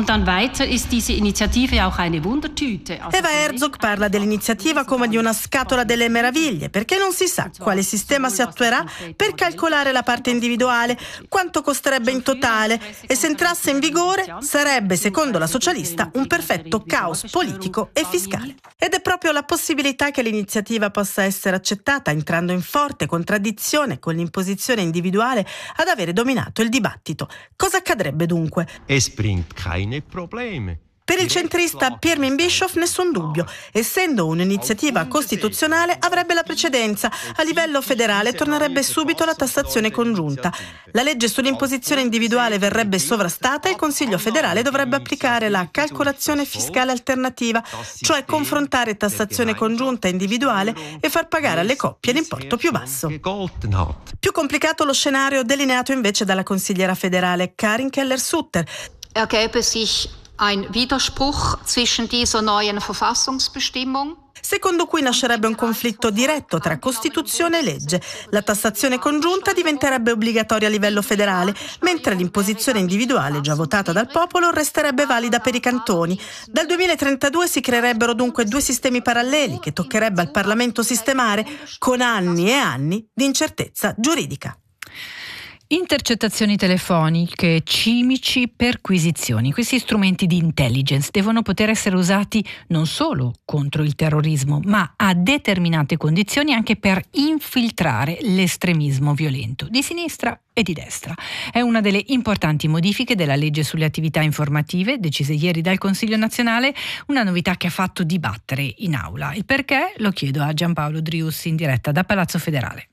Eva Herzog parla dell'iniziativa come di una scatola delle meraviglie, perché non si sa quale sistema si attuerà per calcolare la parte individuale, quanto costerebbe in totale e se entrasse in vigore sarebbe, secondo la socialista, un perfetto caos politico e fiscale. Ed è proprio la possibilità che l'iniziativa possa essere accettata, entrando in forte contraddizione con l'imposizione individuale, ad avere dominato il dibattito. Cosa accadrebbe dunque? Es bringt keine Probleme. Per il centrista Pirmin Bischoff nessun dubbio. Essendo un'iniziativa costituzionale avrebbe la precedenza. A livello federale tornerebbe subito la tassazione congiunta. La legge sull'imposizione individuale verrebbe sovrastata e il Consiglio federale dovrebbe applicare la calcolazione fiscale alternativa, cioè confrontare tassazione congiunta e individuale e far pagare alle coppie l'importo più basso. Più complicato lo scenario delineato invece dalla consigliera federale Karin Keller-Sutter. Ergäbe sich ein Widerspruch zwischen dieser neuen Verfassungsbestimmung, secondo cui nascerebbe un conflitto diretto tra Costituzione e legge. La tassazione congiunta diventerebbe obbligatoria a livello federale, mentre l'imposizione individuale, già votata dal popolo, resterebbe valida per i cantoni. Dal duemilatrentadue si creerebbero dunque due sistemi paralleli che toccherebbe al Parlamento sistemare, con anni e anni di incertezza giuridica. Intercettazioni telefoniche, cimici, perquisizioni. Questi strumenti di intelligence devono poter essere usati non solo contro il terrorismo, ma a determinate condizioni anche per infiltrare l'estremismo violento, di sinistra e di destra. È una delle importanti modifiche della legge sulle attività informative, decise ieri dal Consiglio nazionale, una novità che ha fatto dibattere in aula. Il perché lo chiedo a Giampaolo Driussi in diretta da Palazzo Federale.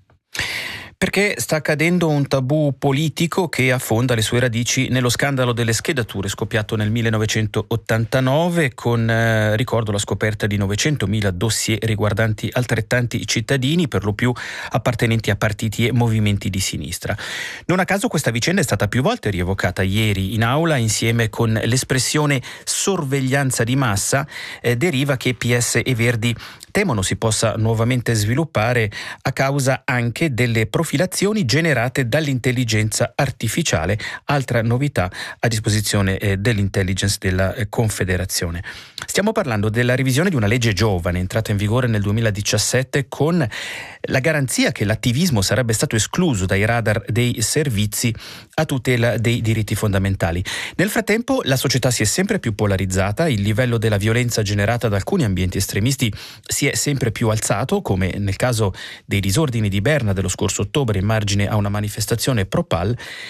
Perché sta accadendo un tabù politico che affonda le sue radici nello scandalo delle schedature scoppiato nel millenovecentottantanove con, eh, ricordo, la scoperta di novecentomila dossier riguardanti altrettanti cittadini, per lo più appartenenti a partiti e movimenti di sinistra. Non a caso questa vicenda è stata più volte rievocata ieri in aula insieme con l'espressione sorveglianza di massa, eh, deriva che P S e Verdi temono si possa nuovamente sviluppare a causa anche delle profilazioni generate dall'intelligenza artificiale, altra novità a disposizione eh, dell'intelligence della eh, Confederazione. Stiamo parlando della revisione di una legge giovane entrata in vigore nel duemiladiciassette con la garanzia che l'attivismo sarebbe stato escluso dai radar dei servizi a tutela dei diritti fondamentali. Nel frattempo la società si è sempre più polarizzata, il livello della violenza generata da alcuni ambienti estremisti si è sempre più alzato, come nel caso dei disordini di Berna dello scorso ottobre in margine a una manifestazione pro-Pal,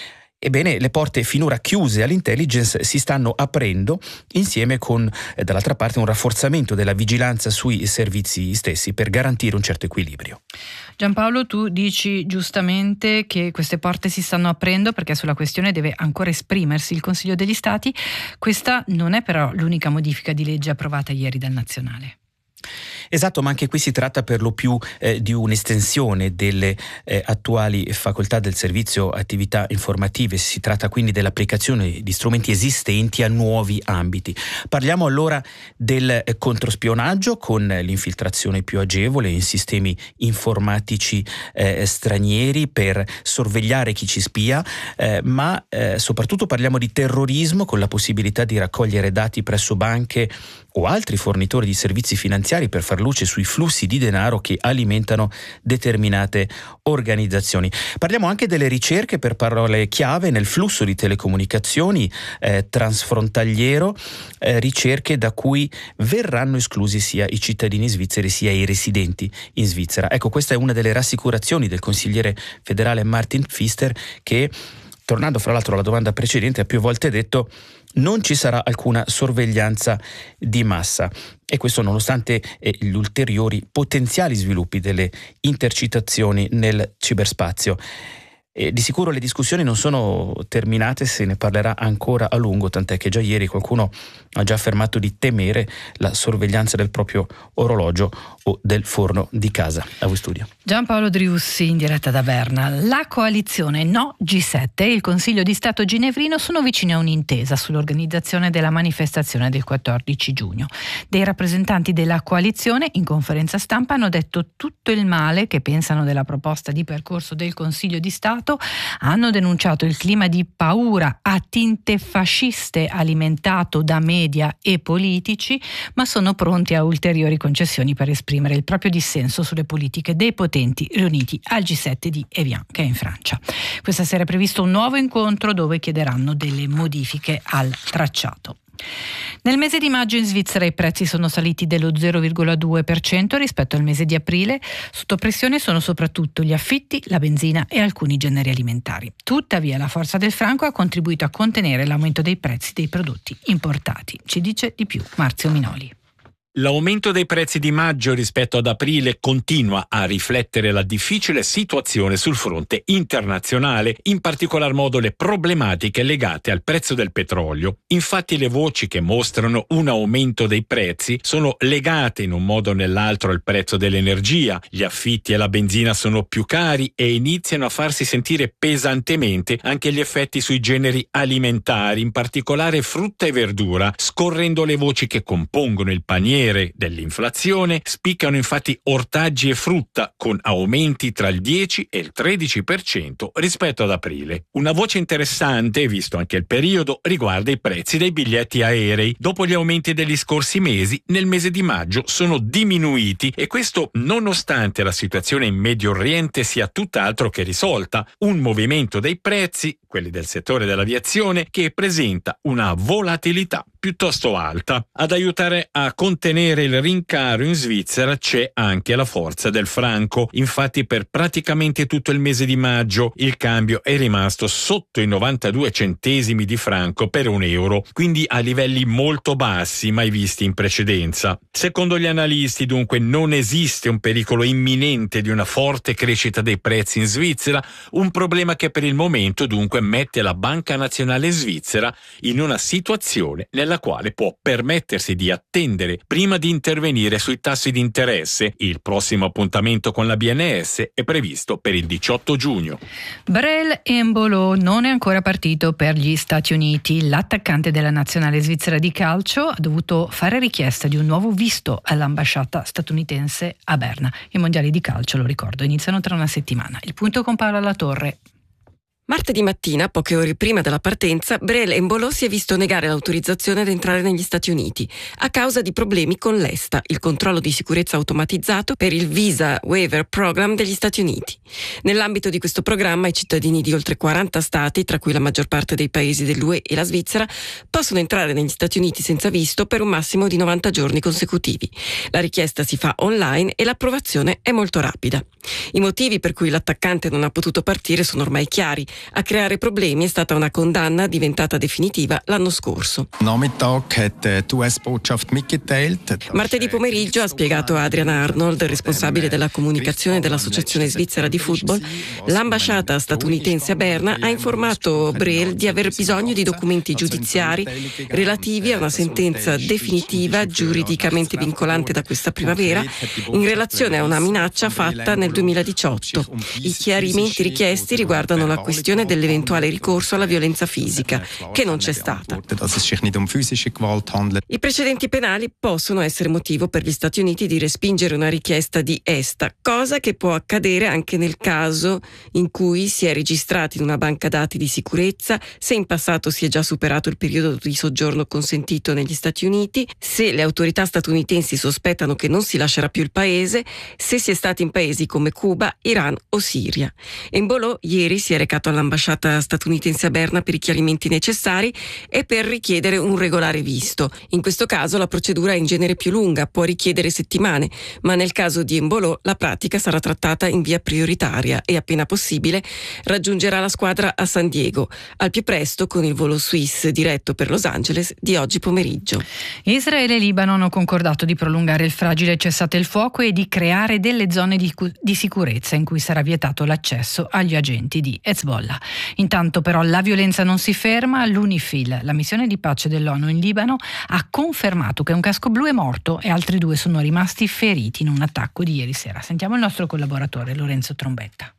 Ebbene, le porte finora chiuse all'intelligence si stanno aprendo insieme con, eh, dall'altra parte, un rafforzamento della vigilanza sui servizi stessi per garantire un certo equilibrio. Giampaolo, tu dici giustamente che queste porte si stanno aprendo perché sulla questione deve ancora esprimersi il Consiglio degli Stati. Questa non è però l'unica modifica di legge approvata ieri dal Nazionale. Esatto, ma anche qui si tratta per lo più eh, di un'estensione delle eh, attuali facoltà del servizio attività informative. Si tratta quindi dell'applicazione di strumenti esistenti a nuovi ambiti. Parliamo allora del eh, controspionaggio, con l'infiltrazione più agevole in sistemi informatici eh, stranieri per sorvegliare chi ci spia, eh, ma eh, soprattutto parliamo di terrorismo, con la possibilità di raccogliere dati presso banche o altri fornitori di servizi finanziari per far luce sui flussi di denaro che alimentano determinate organizzazioni. Parliamo anche delle ricerche per parole chiave nel flusso di telecomunicazioni eh, transfrontaliero, eh, ricerche da cui verranno esclusi sia i cittadini svizzeri sia i residenti in Svizzera. Ecco, questa è una delle rassicurazioni del consigliere federale Martin Pfister, che, tornando fra l'altro alla domanda precedente, ha più volte detto: non ci sarà alcuna sorveglianza di massa, e questo nonostante eh, gli ulteriori potenziali sviluppi delle intercettazioni nel ciberspazio. E di sicuro le discussioni non sono terminate, se ne parlerà ancora a lungo, tant'è che già ieri qualcuno ha già affermato di temere la sorveglianza del proprio orologio o del forno di casa. A voi studio. Giampaolo Driussi in diretta da Berna. La coalizione No G sette e il Consiglio di Stato ginevrino sono vicini a un'intesa sull'organizzazione della manifestazione del quattordici giugno. Dei rappresentanti della coalizione in conferenza stampa hanno detto tutto il male che pensano della proposta di percorso del Consiglio di Stato, hanno denunciato il clima di paura a tinte fasciste alimentato da media e politici, ma sono pronti a ulteriori concessioni per esprimere il proprio dissenso sulle politiche dei potenti riuniti al G sette di Evian, che è in Francia. Questa sera è previsto un nuovo incontro dove chiederanno delle modifiche al tracciato. Nel mese di maggio in Svizzera i prezzi sono saliti dello zero virgola due per cento rispetto al mese di aprile. Sotto pressione sono soprattutto gli affitti, la benzina e alcuni generi alimentari. Tuttavia la forza del franco ha contribuito a contenere l'aumento dei prezzi dei prodotti importati. Ci dice di più Marzio Minoli. L'aumento dei prezzi di maggio rispetto ad aprile continua a riflettere la difficile situazione sul fronte internazionale, in particolar modo le problematiche legate al prezzo del petrolio. Infatti le voci che mostrano un aumento dei prezzi sono legate in un modo o nell'altro al prezzo dell'energia. Gli affitti e la benzina sono più cari e iniziano a farsi sentire pesantemente anche gli effetti sui generi alimentari, in particolare frutta e verdura. Scorrendo le voci che compongono il paniere dell'inflazione, spiccano infatti ortaggi e frutta, con aumenti tra il dieci e il tredici per cento rispetto ad aprile. Una voce interessante, visto anche il periodo, riguarda i prezzi dei biglietti aerei. Dopo gli aumenti degli scorsi mesi, nel mese di maggio sono diminuiti, e questo nonostante la situazione in Medio Oriente sia tutt'altro che risolta. Un movimento dei prezzi, quelli del settore dell'aviazione, che presenta una volatilità piuttosto alta. Ad aiutare a contenere il rincaro in Svizzera c'è anche la forza del franco. Infatti per praticamente tutto il mese di maggio il cambio è rimasto sotto i novantadue centesimi di franco per un euro, quindi a livelli molto bassi mai visti in precedenza. Secondo gli analisti dunque non esiste un pericolo imminente di una forte crescita dei prezzi in Svizzera, un problema che per il momento dunque mette la Banca Nazionale Svizzera in una situazione nella la quale può permettersi di attendere prima di intervenire sui tassi di interesse. Il prossimo appuntamento con la B N S è previsto per il diciotto giugno. Brel Embolo non è ancora partito per gli Stati Uniti. L'attaccante della nazionale svizzera di calcio ha dovuto fare richiesta di un nuovo visto all'ambasciata statunitense a Berna. I mondiali di calcio, lo ricordo, iniziano tra una settimana. Il punto con Paola Latorre. Martedì mattina, poche ore prima della partenza, Brel Embolo si è visto negare l'autorizzazione ad entrare negli Stati Uniti a causa di problemi con l'E S T A, il controllo di sicurezza automatizzato per il Visa Waiver Program degli Stati Uniti. Nell'ambito di questo programma, i cittadini di oltre quaranta stati, tra cui la maggior parte dei paesi dell'U E e la Svizzera, possono entrare negli Stati Uniti senza visto per un massimo di novanta giorni consecutivi. La richiesta si fa online e l'approvazione è molto rapida. I motivi per cui l'attaccante non ha potuto partire sono ormai chiari. A creare problemi è stata una condanna diventata definitiva l'anno scorso. Martedì pomeriggio ha spiegato Adrian Arnold, responsabile della comunicazione dell'Associazione Svizzera di Football, l'ambasciata statunitense a Berna ha informato Brel di aver bisogno di documenti giudiziari relativi a una sentenza definitiva giuridicamente vincolante da questa primavera in relazione a una minaccia fatta nel duemiladiciotto. I chiarimenti richiesti riguardano la questione dell'eventuale ricorso alla violenza fisica, che non c'è stata. I precedenti penali possono essere motivo per gli Stati Uniti di respingere una richiesta di ESTA, cosa che può accadere anche nel caso in cui si è registrati in una banca dati di sicurezza, se in passato si è già superato il periodo di soggiorno consentito negli Stati Uniti, se le autorità statunitensi sospettano che non si lascerà più il paese, se si è stati in paesi come Cuba, Iran o Siria. Embolo ieri si è recato all'ambasciata statunitense a Berna per i chiarimenti necessari e per richiedere un regolare visto. In questo caso la procedura è in genere più lunga, può richiedere settimane, ma nel caso di Embolo la pratica sarà trattata in via prioritaria e appena possibile raggiungerà la squadra a San Diego, al più presto con il volo Swiss diretto per Los Angeles di oggi pomeriggio. Israele e Libano hanno concordato di prolungare il fragile cessate il fuoco e di creare delle zone di, di sicurezza in cui sarà vietato l'accesso agli agenti di Hezbollah. Intanto però la violenza non si ferma, l'UNIFIL, la missione di pace dell'ONU in Libano, ha confermato che un casco blu è morto e altri due sono rimasti feriti in un attacco di ieri sera. Sentiamo il nostro collaboratore Lorenzo Trombetta.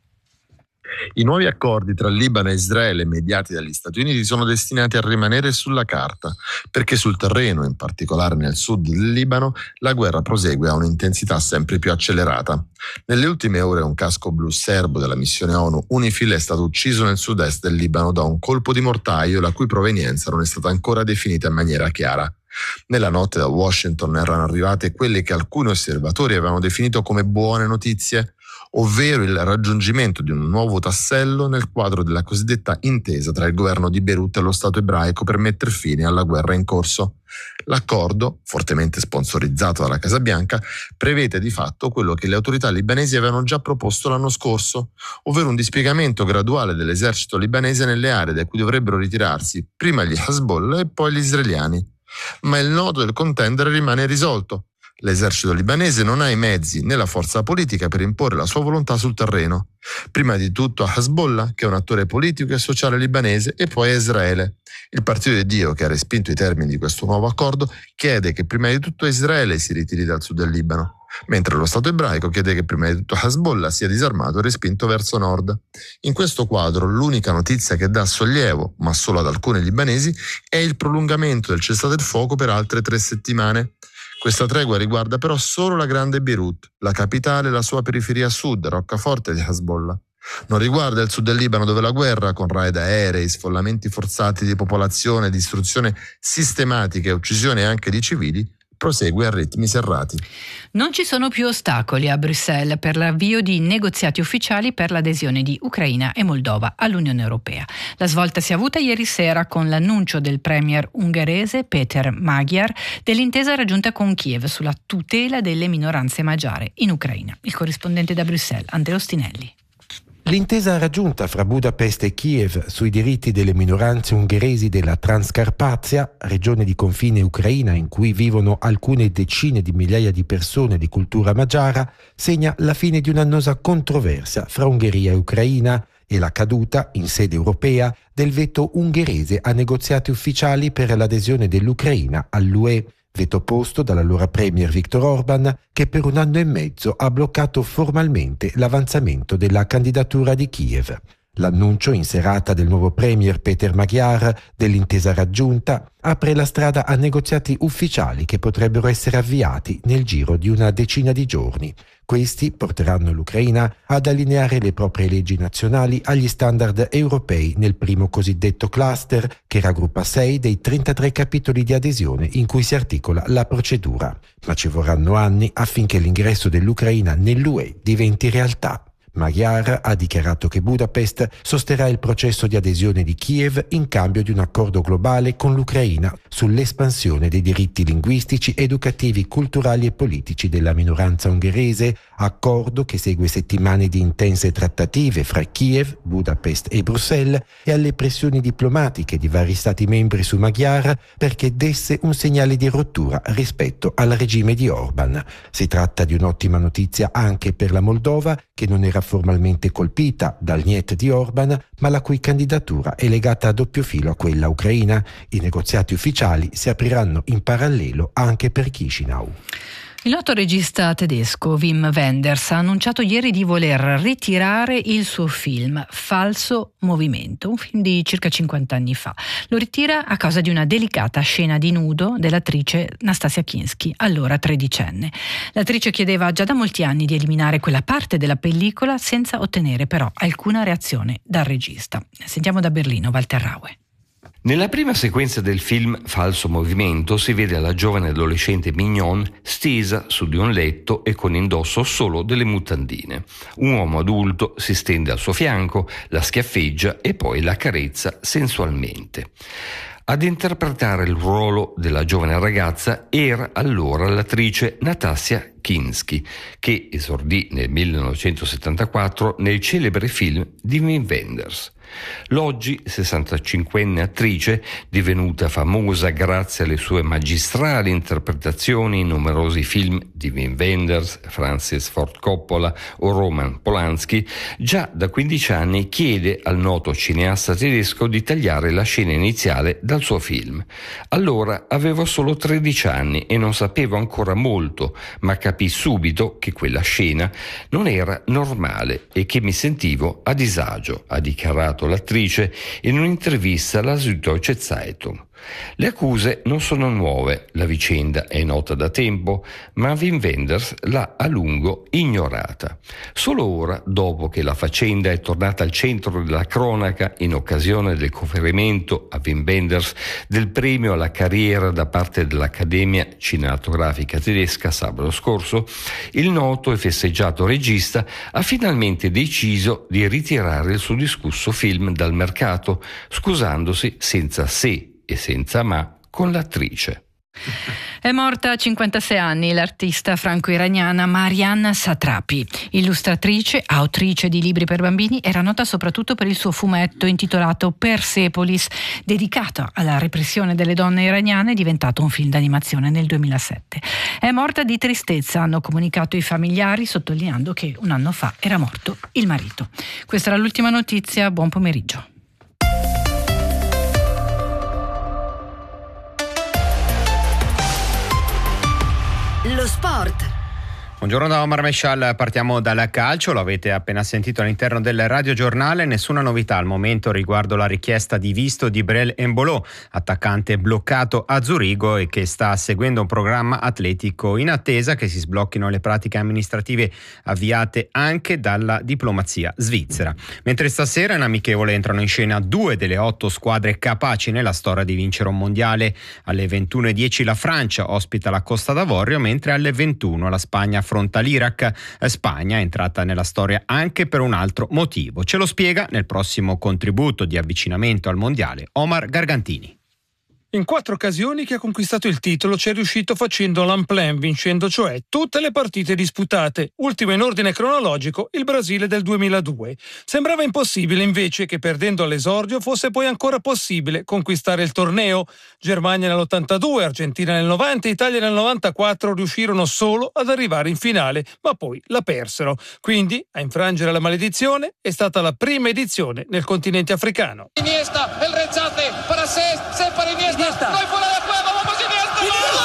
I nuovi accordi tra Libano e Israele mediati dagli Stati Uniti sono destinati a rimanere sulla carta, perché sul terreno, in particolare nel sud del Libano, la guerra prosegue a un'intensità sempre più accelerata. Nelle ultime ore un casco blu serbo della missione ONU UNIFIL è stato ucciso nel sud-est del Libano da un colpo di mortaio la cui provenienza non è stata ancora definita in maniera chiara. Nella notte da Washington erano arrivate quelle che alcuni osservatori avevano definito come buone notizie, ovvero il raggiungimento di un nuovo tassello nel quadro della cosiddetta intesa tra il governo di Beirut e lo Stato ebraico per mettere fine alla guerra in corso. L'accordo, fortemente sponsorizzato dalla Casa Bianca, prevede di fatto quello che le autorità libanesi avevano già proposto l'anno scorso, ovvero un dispiegamento graduale dell'esercito libanese nelle aree da cui dovrebbero ritirarsi prima gli Hezbollah e poi gli israeliani. Ma il nodo del contendere rimane irrisolto. L'esercito libanese non ha i mezzi né la forza politica per imporre la sua volontà sul terreno. Prima di tutto a Hezbollah, che è un attore politico e sociale libanese, e poi a Israele. Il Partito di Dio, che ha respinto i termini di questo nuovo accordo, chiede che prima di tutto Israele si ritiri dal sud del Libano, mentre lo Stato ebraico chiede che prima di tutto Hezbollah sia disarmato e respinto verso nord. In questo quadro l'unica notizia che dà sollievo, ma solo ad alcuni libanesi, è il prolungamento del cessate il fuoco per altre tre settimane. Questa tregua riguarda però solo la grande Beirut, la capitale e la sua periferia sud, roccaforte di Hezbollah. Non riguarda il sud del Libano, dove la guerra, con raid aerei, sfollamenti forzati di popolazione, distruzione sistematica e uccisioni anche di civili, prosegue a ritmi serrati. Non ci sono più ostacoli a Bruxelles per l'avvio di negoziati ufficiali per l'adesione di Ucraina e Moldova all'Unione Europea. La svolta si è avuta ieri sera con l'annuncio del premier ungherese Péter Magyar dell'intesa raggiunta con Kiev sulla tutela delle minoranze magiare in Ucraina. Il corrispondente da Bruxelles, Andrea Ostinelli. L'intesa raggiunta fra Budapest e Kiev sui diritti delle minoranze ungheresi della Transcarpazia, regione di confine ucraina in cui vivono alcune decine di migliaia di persone di cultura magiara, segna la fine di un'annosa controversia fra Ungheria e Ucraina e la caduta, in sede europea, del veto ungherese a negoziati ufficiali per l'adesione dell'Ucraina all'U E. Veto posto dall'allora premier Viktor Orban, che per un anno e mezzo ha bloccato formalmente l'avanzamento della candidatura di Kiev. L'annuncio in serata del nuovo premier Péter Magyar dell'intesa raggiunta apre la strada a negoziati ufficiali che potrebbero essere avviati nel giro di una decina di giorni. Questi porteranno l'Ucraina ad allineare le proprie leggi nazionali agli standard europei nel primo cosiddetto cluster, che raggruppa sei dei trentatré capitoli di adesione in cui si articola la procedura. Ma ci vorranno anni affinché l'ingresso dell'Ucraina nell'U E diventi realtà. Magyar ha dichiarato che Budapest sosterrà il processo di adesione di Kiev in cambio di un accordo globale con l'Ucraina sull'espansione dei diritti linguistici, educativi, culturali e politici della minoranza ungherese, accordo che segue settimane di intense trattative fra Kiev, Budapest e Bruxelles e alle pressioni diplomatiche di vari stati membri su Magyar perché desse un segnale di rottura rispetto al regime di Orban. Si tratta di un'ottima notizia anche per la Moldova, che non era formalmente colpita dal niet di Orban, ma la cui candidatura è legata a doppio filo a quella ucraina. I negoziati ufficiali si apriranno in parallelo anche per Chișinău. Il noto regista tedesco Wim Wenders ha annunciato ieri di voler ritirare il suo film Falso Movimento, un film di circa cinquanta anni fa. Lo ritira a causa di una delicata scena di nudo dell'attrice Nastasia Kinski, allora tredicenne. L'attrice chiedeva già da molti anni di eliminare quella parte della pellicola senza ottenere però alcuna reazione dal regista. Sentiamo da Berlino Walter Raue. Nella prima sequenza del film Falso Movimento si vede la giovane adolescente Mignon stesa su di un letto e con indosso solo delle mutandine. Un uomo adulto si stende al suo fianco, la schiaffeggia e poi la carezza sensualmente. Ad interpretare il ruolo della giovane ragazza era allora l'attrice Nastasia Kinski, che esordì nel millenovecentosettantaquattro nel celebre film di Wim Wenders. L'oggi sessantacinquenne attrice, divenuta famosa grazie alle sue magistrali interpretazioni in numerosi film di Wim Wenders, Francis Ford Coppola o Roman Polanski, già da quindici anni chiede al noto cineasta tedesco di tagliare la scena iniziale dal suo film. Allora avevo solo tredici anni e non sapevo ancora molto, ma capii subito che quella scena non era normale e che mi sentivo a disagio, ha dichiarato l'attrice in un'intervista alla Süddeutsche Zeitung. Le accuse non sono nuove, la vicenda è nota da tempo, ma Wim Wenders l'ha a lungo ignorata. Solo ora, dopo che la faccenda è tornata al centro della cronaca in occasione del conferimento a Wim Wenders del premio alla carriera da parte dell'Accademia Cinematografica tedesca sabato scorso, il noto e festeggiato regista ha finalmente deciso di ritirare il suo discusso film dal mercato, scusandosi senza se e senza ma con l'attrice. È morta a cinquantasei anni l'artista franco-iraniana Marianna Satrapi. Illustratrice, autrice di libri per bambini, era nota soprattutto per il suo fumetto intitolato Persepolis, dedicato alla repressione delle donne iraniane, diventato un film d'animazione nel duemilasette. È morta di tristezza, hanno comunicato i familiari, sottolineando che un anno fa era morto il marito. Questa era l'ultima notizia, buon pomeriggio. Lo sport. Buongiorno da Omar Mescial, partiamo dal calcio, lo avete appena sentito all'interno del radiogiornale, nessuna novità al momento riguardo la richiesta di visto di Brel Embolo, attaccante bloccato a Zurigo e che sta seguendo un programma atletico in attesa che si sblocchino le pratiche amministrative avviate anche dalla diplomazia svizzera. Mentre stasera in amichevole entrano in scena due delle otto squadre capaci nella storia di vincere un mondiale. Alle ventuno e dieci la Francia ospita la Costa d'Avorio, mentre alle ventuno la Spagna affronta l'Iraq. Spagna è entrata nella storia anche per un altro motivo. Ce lo spiega nel prossimo contributo di avvicinamento al mondiale Omar Gargantini. In quattro occasioni che ha conquistato il titolo ci è riuscito facendo l'un-plein, vincendo cioè tutte le partite disputate. Ultimo in ordine cronologico il Brasile del duemiladue. Sembrava impossibile invece che perdendo all'esordio fosse poi ancora possibile conquistare il torneo. Germania nell'ottantadue, Argentina nel novanta, Italia nel novantaquattro riuscirono solo ad arrivare in finale, ma poi la persero. Quindi a infrangere la maledizione è stata la prima edizione nel continente africano. Iniesta, el rechace para Cés, Cés para Iniesta. Iniesta. Gol fuera de juego, vamos Iniesta.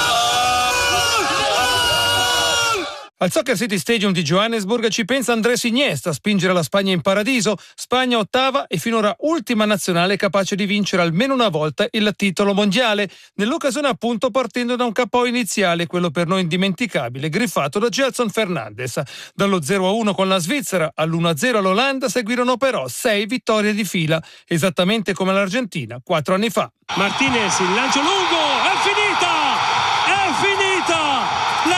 Al Soccer City Stadium di Johannesburg ci pensa Andrés Iniesta a spingere la Spagna in paradiso. Spagna ottava e finora ultima nazionale capace di vincere almeno una volta il titolo mondiale. Nell'occasione appunto partendo da un K O iniziale, quello per noi indimenticabile, griffato da Gelson Fernandes. Dallo zero a uno con la Svizzera all'uno a zero all'Olanda seguirono però sei vittorie di fila, esattamente come l'Argentina quattro anni fa. Martinez, il lancio lungo, è finita! È finita! L'Arabia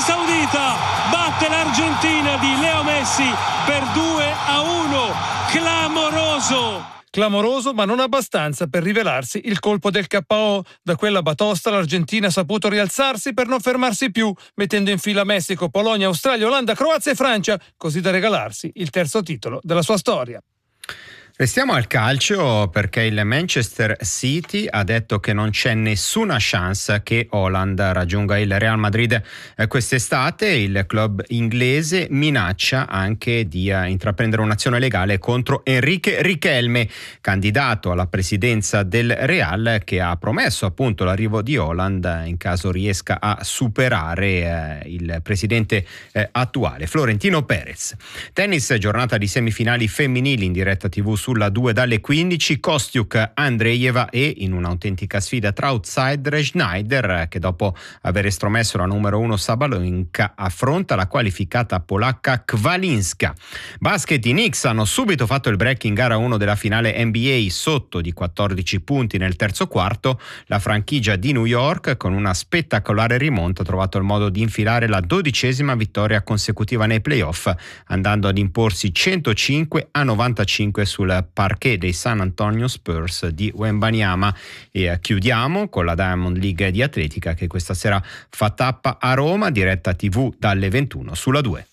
Saudita batte l'Argentina di Leo Messi per due a uno. Clamoroso! Clamoroso, ma non abbastanza per rivelarsi il colpo del K O. Da quella batosta l'Argentina ha saputo rialzarsi per non fermarsi più, mettendo in fila Messico, Polonia, Australia, Olanda, Croazia e Francia, così da regalarsi il terzo titolo della sua storia. Restiamo al calcio perché il Manchester City ha detto che non c'è nessuna chance che Haaland raggiunga il Real Madrid quest'estate. Il club inglese minaccia anche di intraprendere un'azione legale contro Enrique Riquelme, candidato alla presidenza del Real, che ha promesso appunto l'arrivo di Haaland in caso riesca a superare eh, il presidente eh, attuale, Florentino Perez. Tennis, giornata di semifinali femminili in diretta tivù sulla due dalle quindici, Kostiuk Andreeva e in un'autentica sfida tra outsider e Schneider, che dopo aver estromesso la numero uno Sabalenka affronta la qualificata polacca Kwalinska. Basket, i Knicks hanno subito fatto il break in gara uno della finale N B A sotto di quattordici punti nel terzo quarto. La franchigia di New York, con una spettacolare rimonta, ha trovato il modo di infilare la dodicesima vittoria consecutiva nei playoff, andando ad imporsi centocinque a novantacinque sul parquet dei San Antonio Spurs di Wembanyama. E chiudiamo con la Diamond League di atletica, che questa sera fa tappa a Roma, diretta tivù dalle ventuno sulla due.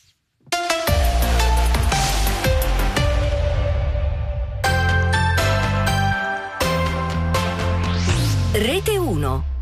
Rete uno.